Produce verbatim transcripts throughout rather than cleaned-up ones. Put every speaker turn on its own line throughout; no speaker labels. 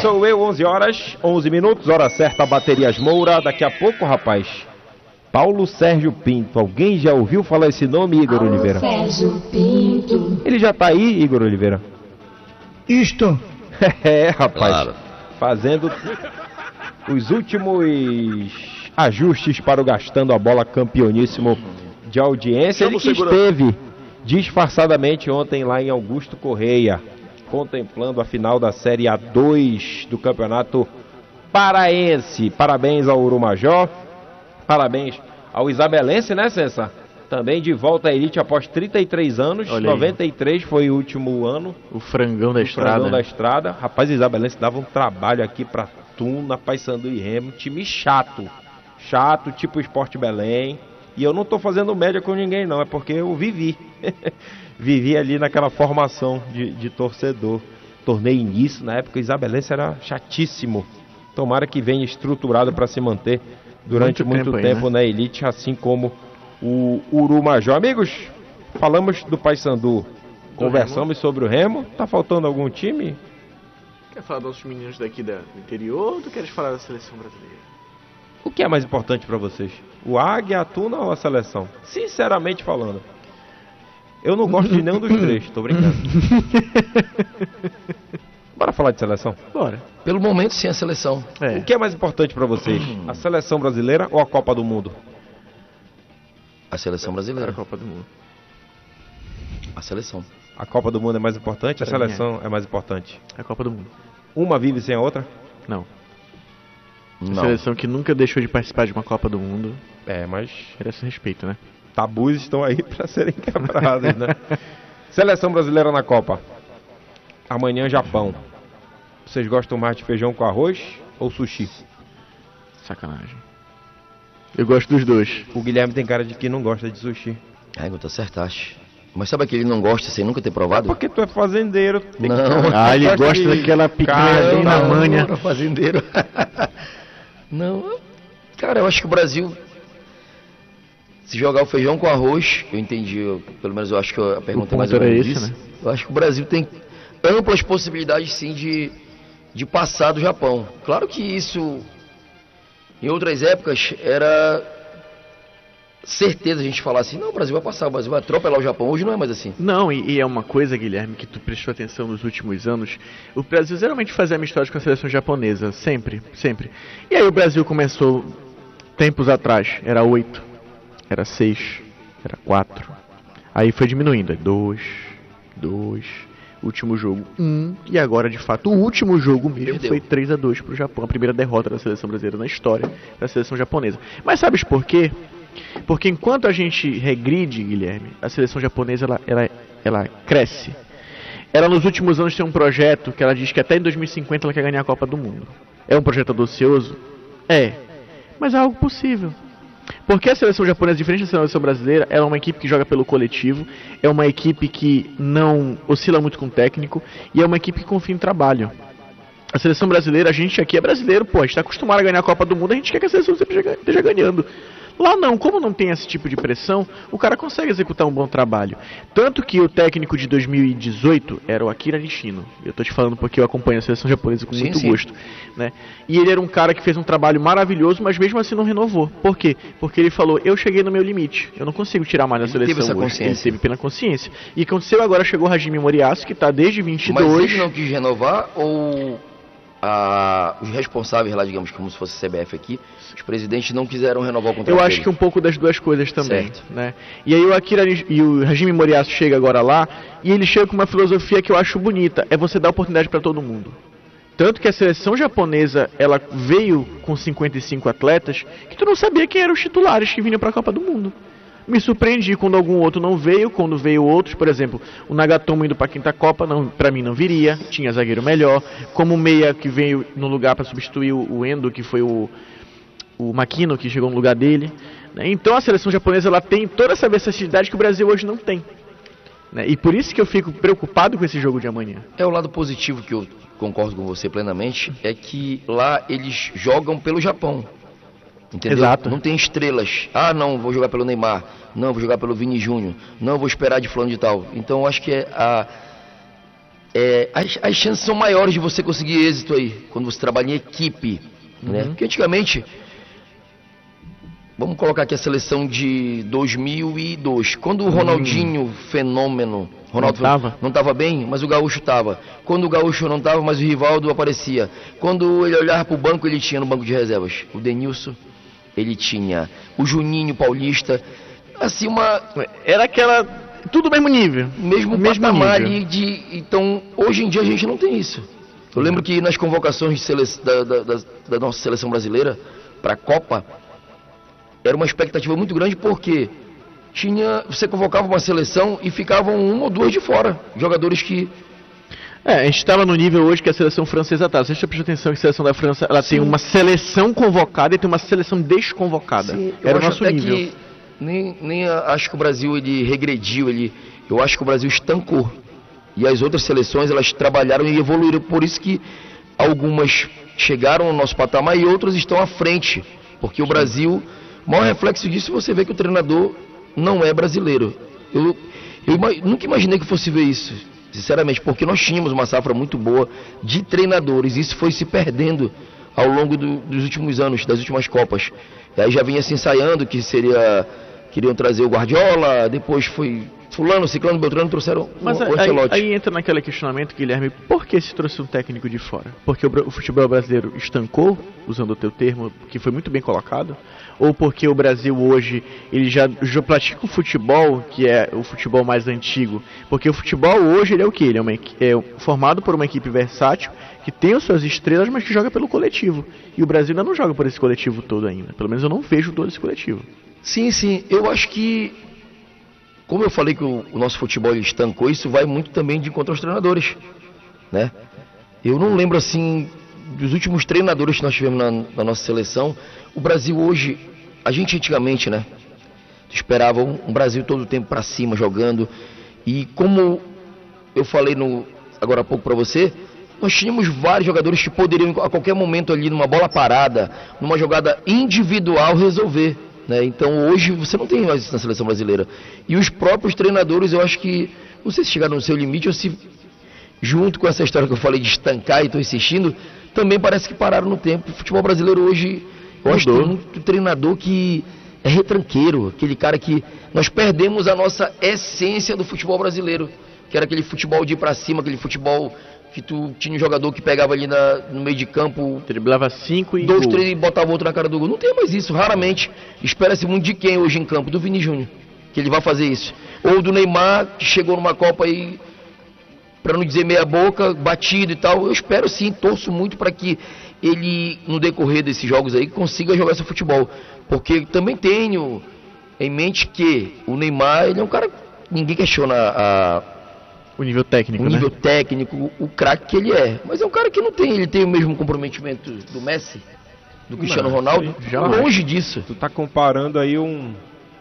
sou eu, onze horas, onze minutos, hora certa, Baterias Moura. Daqui a pouco, rapaz, Paulo Sérgio Pinto. Alguém já ouviu falar esse nome, Igor
Paulo
Oliveira?
Sérgio Pinto.
Ele já tá aí, Igor Oliveira?
Isto.
É, rapaz,
Claro.
fazendo os últimos ajustes para o Gastando a Bola campeoníssimo de audiência. Ele que esteve disfarçadamente ontem lá em Augusto Correia, contemplando a final da Série A dois do Campeonato Paraense. Parabéns ao Urumajó, parabéns ao Isabelense, né, Cessa? Também de volta à elite após trinta e três anos,
Olha aí.
noventa e três foi o último ano.
O frangão da
O
estrada.
frangão da
né?
estrada. Rapaz, o Isabelense dava um trabalho aqui pra Tuna, Paysandu e Remo. Time chato. Chato, tipo Sport Belém. E eu não tô fazendo média com ninguém, não. É porque eu vivi. Vivi ali naquela formação de, de torcedor. Tornei início. Na época, o Isabelense era chatíssimo. Tomara que venha estruturado para se manter durante muito,
Muito
tempo,
tempo aí, né?
na elite, assim como o Urumajó. Amigos, falamos do Paysandu. Conversamos sobre o Remo. Tá faltando algum time?
Quer falar dos nossos meninos daqui da, do interior ou tu queres falar da seleção brasileira?
O que é mais importante pra vocês? O Águia, a Tuna ou a seleção? Sinceramente falando. Eu não gosto de nenhum dos três, tô brincando. Bora falar de seleção?
Bora.
Pelo momento, sim, a seleção.
É.
O que é mais importante pra vocês? A seleção brasileira ou a Copa do Mundo?
A seleção
Era a
brasileira.
Copa do Mundo.
A seleção.
A Copa do Mundo é mais importante, a
Pra mim
seleção é mais importante.
É a Copa do Mundo.
Uma vive sem a outra?
Não. A
Não.
seleção que nunca deixou de participar de uma Copa do Mundo
É, mas
merece respeito, né?
tabus estão aí pra serem quebrados, né? Seleção brasileira na Copa. Amanhã, Japão. Vocês gostam mais de feijão com arroz ou sushi?
Sacanagem. Eu gosto dos dois.
O Guilherme tem cara de que não gosta de sushi.
Ai, tu acertaste. Mas sabe aquele que ele não gosta sem nunca ter provado?
Porque tu é fazendeiro. Tem
Não.
que...
Ah, ele gosta
de
daquela picanha
carne,
bem na
não.
manha.
Não, fazendeiro. Não, cara, eu acho que o Brasil, se jogar o feijão com arroz, eu entendi, eu- pelo menos eu acho que a pergunta é mais ou
ponto era
menos
esse,
isso.
né?
Eu acho que o Brasil tem amplas possibilidades, sim, de, de passar do Japão. Claro que isso, em outras épocas, era certeza a gente falar assim, não, o Brasil vai passar, o Brasil vai atropelar o Japão. Hoje não é mais assim.
Não, e, e é uma coisa, Guilherme, que tu prestou atenção nos últimos anos. O Brasil geralmente fazia amizade com a seleção japonesa, sempre, sempre. E aí o Brasil começou tempos atrás, era oito, era seis, era quatro. Aí foi diminuindo, é dois, dois, último jogo um, e agora de fato o último jogo mesmo
Perdeu.
foi três a dois pro Japão, a primeira derrota da seleção brasileira na história da seleção japonesa. Mas sabes por quê? Porque enquanto a gente regride, Guilherme, a seleção japonesa ela, ela, ela cresce. Ela nos últimos anos tem um projeto que ela diz que até em dois mil e cinquenta ela quer ganhar a Copa do Mundo. É um projeto audacioso? É. Mas é algo possível. Porque a seleção japonesa, diferente da seleção brasileira, ela é uma equipe que joga pelo coletivo, é uma equipe que não oscila muito com o técnico e é uma equipe que confia em trabalho. A seleção brasileira, a gente aqui é brasileiro, pô, a gente está acostumado a ganhar a Copa do Mundo, a gente quer que a seleção sempre esteja ganhando. Lá não, como não tem esse tipo de pressão, o cara consegue executar um bom trabalho. Tanto que o técnico de dois mil e dezoito era o Akira Nishino. Eu tô te falando porque eu acompanho a seleção japonesa com
Sim,
muito
sim.
gosto, né? E ele era um cara que fez um trabalho maravilhoso, mas mesmo assim não renovou. Por quê? Porque ele falou, eu cheguei no meu limite, eu não consigo tirar mais da
Ele
seleção
teve essa
hoje.
consciência.
Ele teve plena consciência. E aconteceu agora, chegou o Hajime Moriyasu, que tá desde vinte e
Mas
dois...
ele não quis renovar ou a- os responsáveis lá, digamos, como se fosse C B F aqui, os presidentes não quiseram renovar o contrato
Eu acho
dele?
que um pouco das duas coisas também,
Certo.
né? E aí o Akira Nish- e o Hajime Moriyasu chega agora lá e ele chega com uma filosofia que eu acho bonita, é você dar oportunidade para todo mundo. Tanto que a seleção japonesa, ela veio com cinquenta e cinco atletas que tu não sabia quem eram os titulares que vinham para a Copa do Mundo. Me surpreendi quando algum outro não veio, quando veio outros, por exemplo, o Nagatomo indo para a quinta Copa, não, para mim não viria, tinha zagueiro melhor, como o meia que veio no lugar para substituir o, o Endo, que foi o o Makino, que chegou no lugar dele, né? Então a seleção japonesa ela tem toda essa versatilidade que o Brasil hoje não tem, né? E por isso que eu fico preocupado com esse jogo de amanhã.
É o lado positivo que eu concordo com você plenamente, é que lá eles jogam pelo Japão. Entendeu?
Exato.
Não tem estrelas. Ah, não, vou jogar pelo Neymar. Não, vou jogar pelo Vini Júnior. Não, vou esperar de fulano de tal. Então eu acho que é a, é, as, as chances são maiores de você conseguir êxito aí, quando você trabalha em equipe, uhum. né? Porque antigamente, vamos colocar aqui a seleção de dois mil e dois, quando o Ronaldinho, hum. fenômeno, Ronaldo não estava não tava bem, mas o Gaúcho estava. Quando o Gaúcho não estava, mas o Rivaldo aparecia. Quando ele olhava para o banco, ele tinha no banco de reservas o Denilson, ele tinha o Juninho Paulista, assim uma...
Era aquela... tudo mesmo nível.
Mesmo, mesmo patamar ali de... Então, hoje em dia a gente não tem isso. Eu lembro que nas convocações de sele... da, da, da, da nossa seleção brasileira para a Copa, era uma expectativa muito grande porque tinha, você convocava uma seleção e ficavam um ou dois de fora, jogadores que...
É, a gente estava no nível hoje que a seleção francesa está. Você já prestou atenção que a seleção da França, ela Sim. tem uma seleção convocada e tem uma seleção desconvocada. Sim, era o nosso nível. Que
nem, nem acho que o Brasil ele regrediu, ele, eu acho que o Brasil estancou. E as outras seleções, elas trabalharam e evoluíram, por isso que algumas chegaram ao nosso patamar e outras estão à frente. Porque o Sim. Brasil, o maior reflexo disso, você vê que o treinador não é brasileiro. Eu, eu nunca imaginei que fosse ver isso, sinceramente, porque nós tínhamos uma safra muito boa de treinadores. Isso foi se perdendo ao longo do, dos últimos anos, das últimas Copas. E aí já vinha se ensaiando que seria... Queriam trazer o Guardiola, depois foi fulano, ciclano, beltrano, trouxeram
Mas
o, o
aí,
Ancelotti.
Aí entra naquele questionamento, Guilherme, por que se trouxe um técnico de fora? Porque o, o futebol brasileiro estancou, usando o teu termo, que foi muito bem colocado? Ou porque o Brasil hoje, ele já, já pratica o futebol, que é o futebol mais antigo? Porque o futebol hoje, ele é o quê? Ele é, uma, é formado por uma equipe versátil, que tem as suas estrelas, mas que joga pelo coletivo. E o Brasil ainda não joga por esse coletivo todo ainda. Pelo menos eu não vejo todo esse coletivo.
Sim, sim. Eu acho que, como eu falei que o, o nosso futebol estancou, isso vai muito também de encontro aos treinadores, né? Eu não lembro, assim, dos últimos treinadores que nós tivemos na, na nossa seleção. O Brasil hoje, a gente antigamente, né, esperava um, um Brasil todo o tempo para cima, jogando. E como eu falei no, agora há pouco para você, nós tínhamos vários jogadores que poderiam, a qualquer momento ali, numa bola parada, numa jogada individual, resolver. Né? Então hoje você não tem mais isso na seleção brasileira. E os próprios treinadores, eu acho que, não sei se chegaram no seu limite ou se, junto com essa história que eu falei de estancar e estou insistindo, também parece que pararam no tempo. O futebol brasileiro hoje, eu acho que tem muito treinador que é retranqueiro, aquele cara que nós perdemos a nossa essência do futebol brasileiro, que era aquele futebol de ir pra cima, aquele futebol que tu tinha um jogador que pegava ali na, no meio de campo,
driblava cinco e
dois, gol. três e botava outro na cara do gol. Não tem mais isso, raramente. Espera-se muito de quem hoje em campo? Do Vini Júnior, que ele vai fazer isso. Ou do Neymar, que chegou numa Copa aí, para não dizer meia boca, batido e tal. Eu espero sim, torço muito para que ele, no decorrer desses jogos aí, consiga jogar esse futebol. Porque também tenho em mente que o Neymar, ele é um cara que ninguém questiona a...
O nível técnico,
O nível
né?
técnico, o, o craque que ele é. Mas é um cara que não tem, ele tem o mesmo comprometimento do Messi, do Cristiano não, Ronaldo. Longe disso.
Tu tá comparando aí um,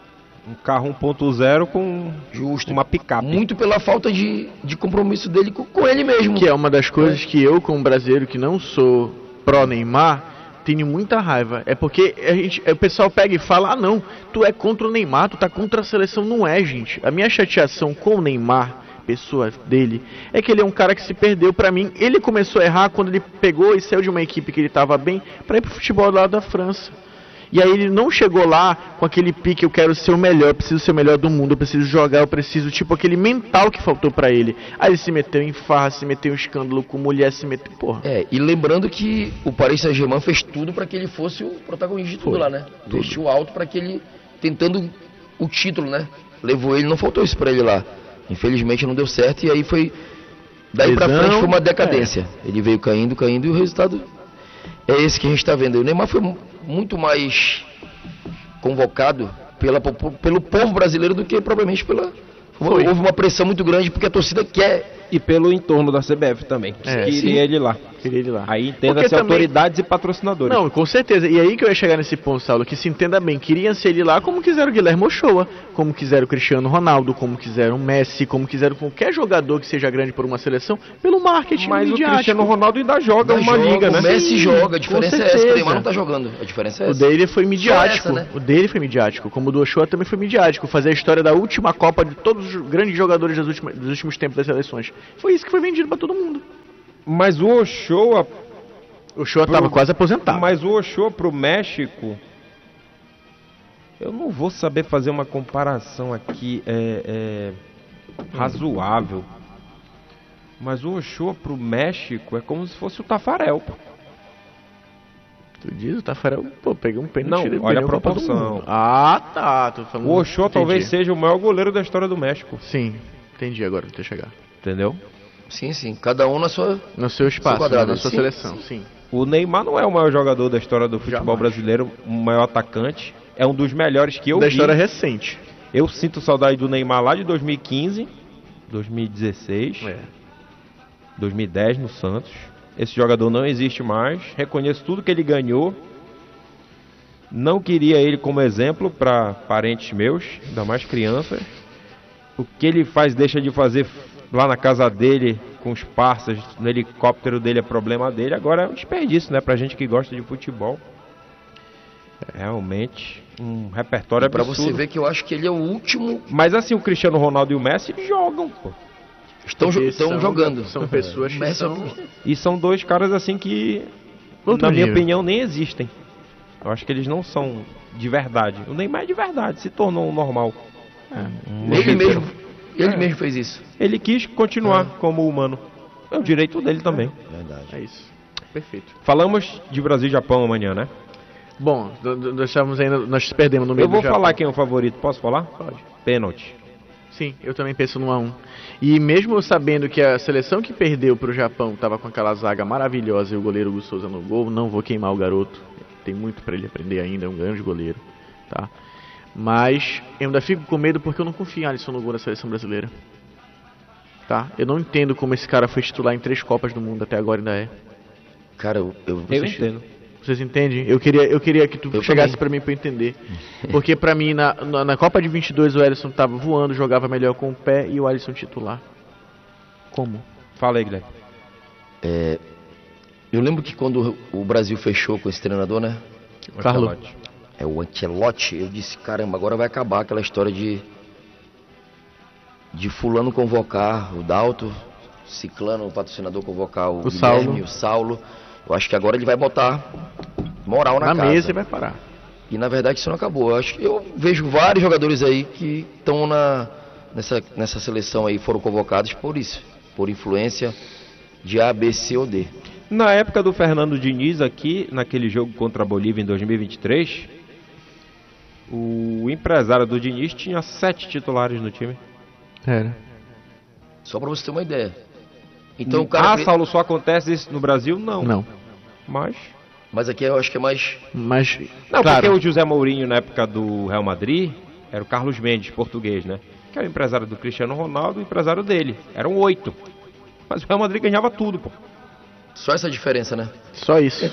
um carro um ponto zero com
Justo.
uma picape.
Muito pela falta de, de compromisso dele com, com ele mesmo.
Que é uma das coisas é. que eu, como brasileiro, que não sou pró-Neymar, tenho muita raiva. É porque a gente, o pessoal pega e fala, ah não, tu é contra o Neymar, tu tá contra a seleção. Não é, gente. A minha chateação com o Neymar, pessoa dele, é que ele é um cara que se perdeu. Pra mim, ele começou a errar quando ele pegou e saiu de uma equipe que ele tava bem pra ir pro futebol lá da França. E aí ele não chegou lá com aquele pique, eu quero ser o melhor, eu preciso ser o melhor do mundo, eu preciso jogar, eu preciso, tipo, aquele mental que faltou pra ele. Aí ele se meteu em farra, se meteu em escândalo com mulher, se meteu, porra.
É, e lembrando que o Paris Saint-Germain fez tudo pra que ele fosse o protagonista de tudo Foi, lá, né? Tudo. Investiu alto pra que ele, tentando o título, né? Levou ele, não faltou isso pra ele lá. Infelizmente não deu certo e aí foi... Daí Lesão, pra frente foi uma decadência. É. Ele veio caindo, caindo e o resultado é esse que a gente está vendo. O Neymar foi muito mais convocado pela, pelo povo brasileiro do que propriamente pela... Foi. Houve uma pressão muito grande porque a torcida quer...
E pelo entorno da C B F também.
É,
queria
sim.
ele lá.
Queria ele lá.
Aí entenda-se também... autoridades e patrocinadores.
Não, com certeza. E aí que eu ia chegar nesse ponto, Saulo, que se entenda bem. Queriam-se ele lá como quiseram o Guilherme Ochoa, como quiseram o Cristiano Ronaldo, como quiseram o Messi, como quiseram qualquer jogador que seja grande por uma seleção, pelo marketing
Mas
midiático.
o Cristiano Ronaldo ainda joga
ainda
uma
joga,
liga, né?
O Messi Sim, joga, a diferença é essa. O Neymar não tá jogando, a diferença é essa.
O dele foi midiático.
Essa, né?
O dele foi midiático, como o do Ochoa também foi midiático. Fazer a história da última Copa de todos os grandes jogadores das últimas, dos últimos tempos das seleções. Foi isso que foi vendido pra todo mundo.
Mas o Ochoa...
O Ochoa
pro...
tava quase aposentado.
Mas o Ochoa pro México... Eu não vou saber fazer uma comparação aqui é, é, razoável. Mas o Ochoa pro México é como se fosse o Tafarel, pô.
Tu diz, o Tafarel, pô, peguei um pênalti.
Não,
ele
olha a
ganhou pra todo
proporção.
mundo. Ah, tá. Tô falando...
O Ochoa
Entendi.
talvez seja o maior goleiro da história do México.
Sim, entendi agora, deixa eu chegar.
Entendeu?
Sim, sim. Cada um na sua...
No seu espaço,
quadrado,
né, na sua
sim,
seleção, sim.
O Neymar não é o maior jogador da história do futebol
Jamais.
brasileiro, o maior atacante. É um dos melhores que eu
Da
vi.
história recente.
Eu sinto saudade do Neymar lá de dois mil e quinze, dois mil e dezesseis,
É.
dois mil e dez no Santos. Esse jogador não existe mais. Reconheço tudo que ele ganhou. Não queria ele como exemplo para parentes meus, ainda mais crianças. O que ele faz, deixa de fazer lá na casa dele, com os parceiros, no helicóptero dele é problema dele. Agora é um desperdício, né? Pra gente que gosta de futebol. Realmente, um repertório
E pra
absurdo.
você ver que eu acho que ele é o último...
Mas assim, o Cristiano Ronaldo e o Messi jogam, pô.
Estão, jo-
Porque
estão
são-
jogando.
São pessoas que
Messi é
são...
o-
E são dois caras assim que,
Outro
na minha
nível.
opinião, nem existem. Eu acho que eles não são de verdade. O Neymar é de verdade, se tornou um normal. Um
Ele
jogador.
mesmo, ele
É.
mesmo fez isso.
Ele quis continuar
É.
como humano. É o direito dele também.
Verdade.
É isso. Perfeito.
Falamos de Brasil e Japão amanhã, né?
Bom, n- n- nós estávamos ainda, nós perdemos no meio
Eu vou
do Japão.
falar quem é o favorito. Posso falar?
Pode.
Pênalti.
Sim, eu também penso no um a um. E mesmo sabendo que a seleção que perdeu pro Japão estava com aquela zaga maravilhosa e o goleiro Hugo Souza no gol, não vou queimar o garoto. Tem muito para ele aprender ainda, é um grande goleiro, tá? Mas eu ainda fico com medo porque eu não confio em Alisson no gol da seleção brasileira. Tá? Eu não entendo como esse cara foi titular em três Copas do Mundo até agora ainda é.
Cara, eu... eu,
Eu
vocês-
entendo.
Vocês entendem? Eu queria, eu queria que tu
Eu
chegasse
também.
pra mim pra eu entender. Porque pra mim, na, na, na Copa de vinte e dois, o Alisson tava voando, jogava melhor com o pé e o Alisson titular. Como?
Fala aí, Guilherme.
Eu lembro que quando o Brasil fechou com esse treinador, né?
Carlo.
Ancelotti.
É o Ancelotti. Eu disse, caramba, agora vai acabar aquela história de... De fulano convocar o Dalto, Ciclano, o patrocinador, convocar o,
O
Guilherme,
Saulo.
o Saulo. Eu acho que agora ele vai botar moral na,
Na
casa.
mesa e vai parar.
E na verdade isso não acabou. Eu acho que eu vejo vários jogadores aí que estão na nessa nessa seleção aí, foram convocados por isso, por influência de A, B, C ou D.
Na época do Fernando Diniz aqui, naquele jogo contra a Bolívia em dois mil e vinte e três, o empresário do Diniz tinha sete titulares no time.
Era.
Só pra você ter uma ideia. Então o cara,
Ah, Saulo, só acontece isso no Brasil? Não.
Não.
Mas...
mas aqui eu acho que é mais
Mas,
Não,
claro,
porque o José Mourinho, na época do Real Madrid, era o Carlos Mendes, português, né? Que era o empresário do Cristiano Ronaldo e o empresário dele. Eram oito. Mas o Real Madrid ganhava tudo, pô.
só essa diferença, né?
só isso.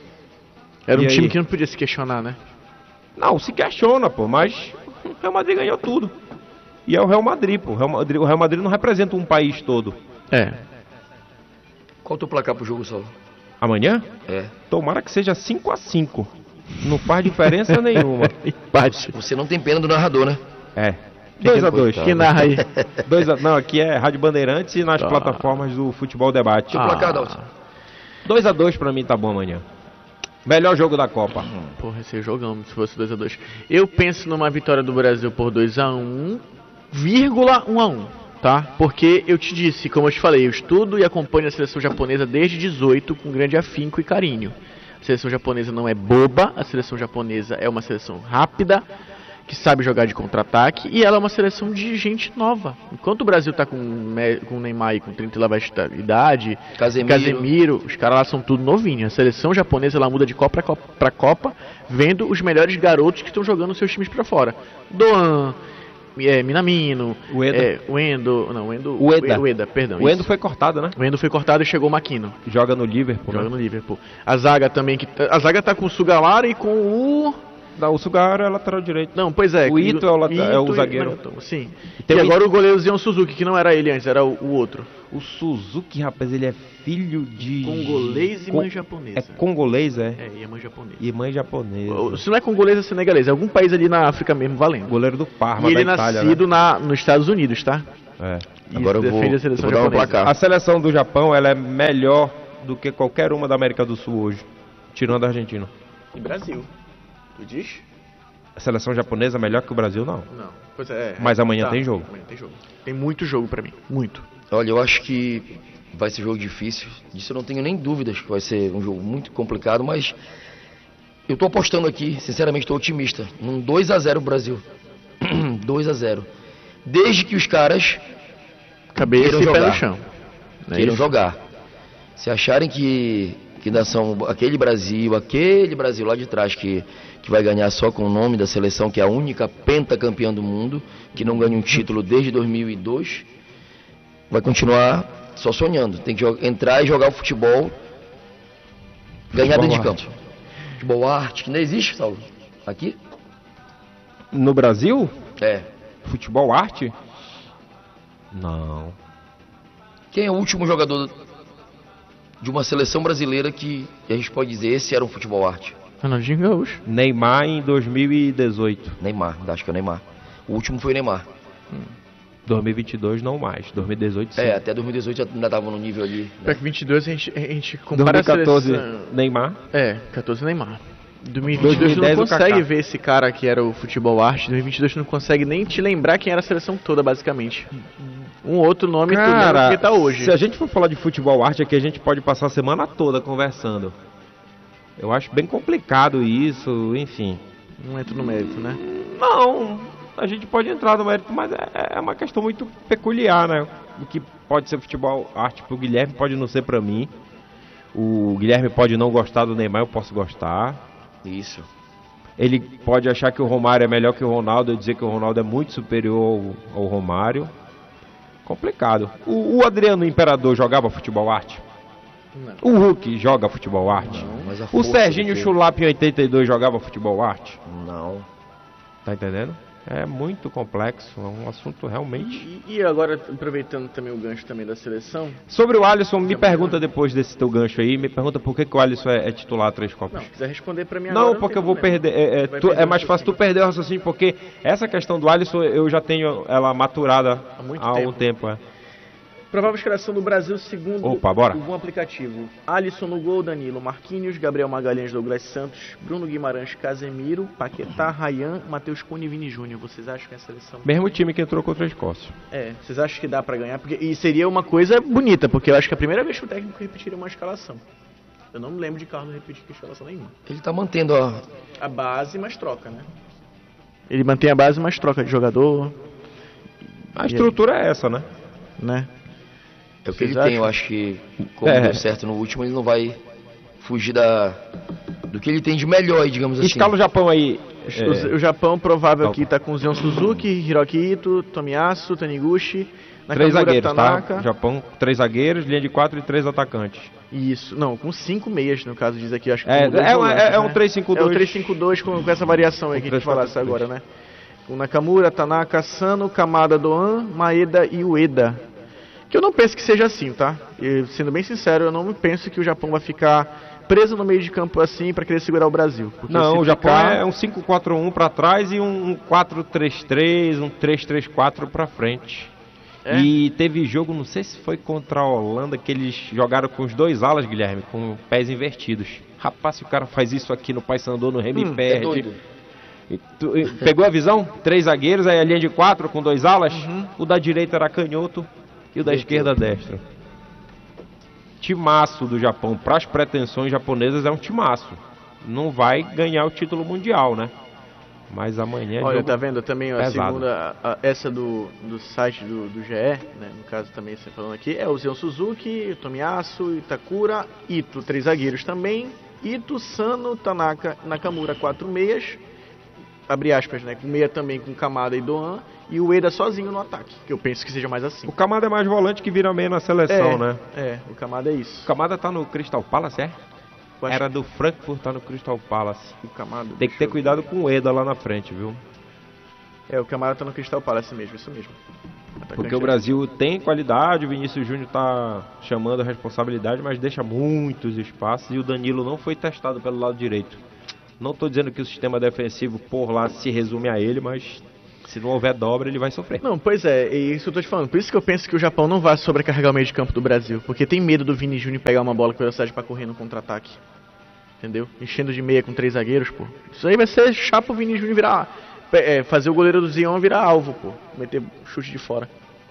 Era
E
um
aí?
time que não podia se questionar, né?
Não, se questiona, pô, mas o Real Madrid ganhou tudo. E é o Real Madrid, pô. O Real Madrid, o Real Madrid não representa um país todo.
É.
Qual o teu placar pro jogo, Saulo?
Amanhã?
É.
Tomara que seja cinco a cinco. Não faz diferença nenhuma.
Empate.
Você não tem pena do narrador, né?
É. dois a dois.
Que narra aí.
dois a Não, aqui é Rádio Bandeirantes e nas
Ah.
plataformas do Futebol Debate.
Teu placar, Dalton.
dois a dois pra mim tá bom amanhã. Melhor jogo da Copa.
Porra, esse é jogão, se fosse dois a dois. Eu penso numa vitória do Brasil por dois a um, vírgula um a um, tá? Porque eu te disse, como eu te falei, eu estudo e acompanho a seleção japonesa desde dezoito com grande afinco e carinho. A seleção japonesa não é boba, a seleção japonesa é uma seleção rápida, que sabe jogar de contra-ataque, e ela é uma seleção de gente nova. Enquanto o Brasil tá com, Me- com o Neymar aí com trinta e lá vai estar idade,
Casemiro.
Casemiro, os caras lá são tudo novinhos. A seleção japonesa ela muda de Copa pra Copa, pra Copa, vendo os melhores garotos que estão jogando seus times pra fora. Doan, é, Minamino,
Ueda.
é, o Endo, não, o Endo,
Ueda.
o Eda, perdão.
O Endo
isso.
foi cortado, né?
O Endo foi cortado e chegou o Makino,
Joga no Liverpool.
joga
Né?
no Liverpool. A zaga também que a zaga tá com o Sugalara e com o
Não, o Sugawara é lateral direito.
Não, pois é.
O Ito é o lata- é o
Ito e-
zagueiro.
Nagatomo, sim. E,
tem o
agora o goleiro Zion Suzuki, que não era ele antes, era o, o outro.
O Suzuki, rapaz, ele é filho de...
Congolês e
Con-
mãe
É
japonesa.
congolês, é?
É, e a mãe japonesa.
E mãe japonesa.
O- Se não é congolês, é senegalês. É algum país ali na África mesmo, valendo.
Goleiro do Parma,
E ele
da
é
Itália,
nascido na, nos Estados Unidos, tá?
né? É.
Agora eu vou,
defende a seleção
eu vou dar um
japonesa.
placar.
A seleção do Japão, ela é melhor do que qualquer uma da América do Sul hoje, tirando a Argentina.
E Brasil. Tu diz?
A seleção japonesa é melhor que o Brasil, não.
Não. Pois é.
Mas amanhã
tá.
tem jogo.
Amanhã tem jogo. Tem muito jogo pra mim. Muito.
Olha, eu acho que vai ser jogo difícil. Disso eu não tenho nem dúvidas que vai ser um jogo muito complicado, mas eu tô apostando aqui, sinceramente estou otimista, num dois a zero Brasil. dois a zero. Desde que os caras
Cabeça
queiram
e pé
jogar.
no chão. Não é
queiram
isso?
jogar. Se acharem que, que nação, aquele Brasil, aquele Brasil lá de trás que, que vai ganhar só com o nome da seleção, que é a única pentacampeã do mundo, que não ganha um título desde dois mil e dois, vai continuar só sonhando. Tem que jo- entrar e jogar o futebol, ganhar
Futebol
dentro de
arte.
campo. Futebol arte, que não existe, Saulo. Aqui?
No Brasil,
É.
futebol arte? Não.
Quem é o último jogador de uma seleção brasileira que a gente pode dizer esse era um futebol arte?
Ronaldinho Gaúcho.
Neymar em dois mil e dezoito.
Neymar, acho que é o Neymar. O último foi o Neymar.
dois mil e vinte e dois não mais. dois mil e dezoito sim.
É, até dois mil e dezoito já ainda tava no nível ali.
Pra
Né?
que vinte e dois a gente, a gente compara
dois mil e quatorze,
a seleção...
Neymar.
É, quatorze Neymar. dois mil e vinte e dois tu não
dois mil e dez o
consegue
Kaká.
ver esse cara que era o futebol arte. dois mil e vinte e dois tu não consegue nem te lembrar quem era a seleção toda, basicamente. Um outro nome tu lembra
Cara,
porque tá hoje.
se a gente for falar de futebol arte aqui, a gente pode passar a semana toda conversando. Eu acho bem complicado isso, enfim.
Não entra no mérito, né?
Não, a gente pode entrar no mérito, mas é, é uma questão muito peculiar, né? O que pode ser futebol arte pro Guilherme pode não ser pra mim. O Guilherme pode não gostar do Neymar, eu posso gostar.
Isso.
Ele pode achar que o Romário é melhor que o Ronaldo, eu dizer que o Ronaldo é muito superior ao, ao Romário. Complicado. O, o Adriano Imperador jogava futebol arte?
Não.
O Hulk joga futebol arte?
Não, mas a
O
força
Serginho
do que-
Chulapa em oitenta e dois jogava futebol arte?
Não.
Tá entendendo? É muito complexo, é um assunto realmente...
E, e agora, aproveitando também o gancho também da seleção...
Sobre o Alisson, me pergunta depois desse teu gancho aí, me pergunta por que, que o Alisson é, é titular três Copas.
Não, se quiser responder pra mim
Não,
agora...
porque
tem
eu vou
problema.
perder. É, é,
Vai
tu-
perder
é
o
mais fácil tu
raciocínio.
perder o raciocínio, porque essa questão do Alisson eu já tenho ela maturada
Há muito
há
tempo.
um tempo. É.
Provável escalação do Brasil segundo
Opa, bora.
o bom aplicativo. Alisson no gol, Danilo Marquinhos, Gabriel Magalhães, Douglas Santos, Bruno Guimarães, Casemiro, Paquetá, Ryan, Matheus Cunha e Vini Júnior. Vocês acham que a seleção...
Mesmo time que entrou contra a Escócia.
É, vocês acham que dá pra ganhar? Porque, e seria uma coisa bonita, porque eu acho que é a primeira vez que o técnico repetiria uma escalação. Eu não me lembro de Carlos repetir escalação nenhuma.
Ele tá mantendo a.
A base, mas troca, né? Ele mantém a base, mas troca de jogador,
A estrutura é essa, né?
né?
É o que ele
Vocês
tem, eu
acham?
acho que, como
É.
deu certo no último, ele não vai fugir da, do que ele tem de melhor, aí, digamos assim.
Escala o Japão aí.
O,
é,
o Japão provável
Tá.
aqui tá com Zion Suzuki, Hiroki Ito, Tomiyasu, Taniguchi,
três
Nakamura,
zagueiros,
Tanaka.
tá? Japão, três zagueiros, linha de quatro e três atacantes.
Isso, não, com cinco meias no caso diz aqui, acho que
É,
com dois
é, um-
volantes,
é, é um
né?
três cinco
É
dois.
o três cinco dois com, com essa variação aí
Com
que a gente
três quatro
falasse
três.
agora, né? Com Nakamura, Tanaka, Sano, Kamada, Doan, Maeda e Ueda. Que eu não penso que seja assim, tá? E, sendo bem sincero, eu não penso que o Japão vai ficar preso no meio de campo assim pra querer segurar o Brasil. Porque
Não,
se
o Japão
ficar-
é um cinco quatro um pra trás e um quatro três três, um três três quatro pra frente.
É?
E teve jogo, não sei se foi contra a Holanda, que eles jogaram com os dois alas, Guilherme, com pés invertidos. Rapaz, se o cara faz isso aqui no Paysandu, no Remy
Hum,
É
perde.
doido.
E tu- e pegou a visão? Três zagueiros, aí a linha de quatro com dois alas.
Uhum.
O da direita era canhoto e o da esquerda destro. Timaço do Japão, para as pretensões japonesas é um timaço. Não vai ganhar o título mundial, né? Mas amanhã é
Olha,
jogo
tá vendo também a
pesado.
segunda, a- a- essa do, do site do, do G E, né, no caso também você falando aqui, é o Zion Suzuki, Tomiyasu, Itakura, Ito, três zagueiros também, Ito, Sano, Tanaka, Nakamura, quatro meias, abre aspas, né, com meia também com Kamada e Doan, e o Ueda sozinho no ataque, que eu penso que seja mais assim.
O Kamada é mais volante que vira meio na seleção,
é,
né?
É, o Kamada é
O
isso.
Kamada tá no Crystal Palace, é?
Eu acho
Era do Frankfurt, tá no Crystal Palace.
que o Kamada,
Tem que
deixa
ter
eu-
cuidado com o Eda lá na frente, viu?
É, o Kamada tá no Crystal Palace mesmo, isso mesmo. Atacante
Porque o
aí.
Brasil tem qualidade, o Vinícius Júnior tá chamando a responsabilidade, mas deixa muitos espaços e o Danilo não foi testado pelo lado direito. Não tô dizendo que o sistema defensivo por lá se resume a ele, mas Se não houver dobra, ele vai sofrer.
Não, pois é, é isso que eu tô te falando. Por isso que eu penso que o Japão não vai sobrecarregar o meio de campo do Brasil. Porque tem medo do Vini Júnior pegar uma bola com velocidade pra correr no contra-ataque. Entendeu? Enchendo de meia com três zagueiros, pô. Isso aí vai ser chato o Vini Júnior virar... É, fazer o goleiro do Zion virar alvo, pô. Meter chute de fora.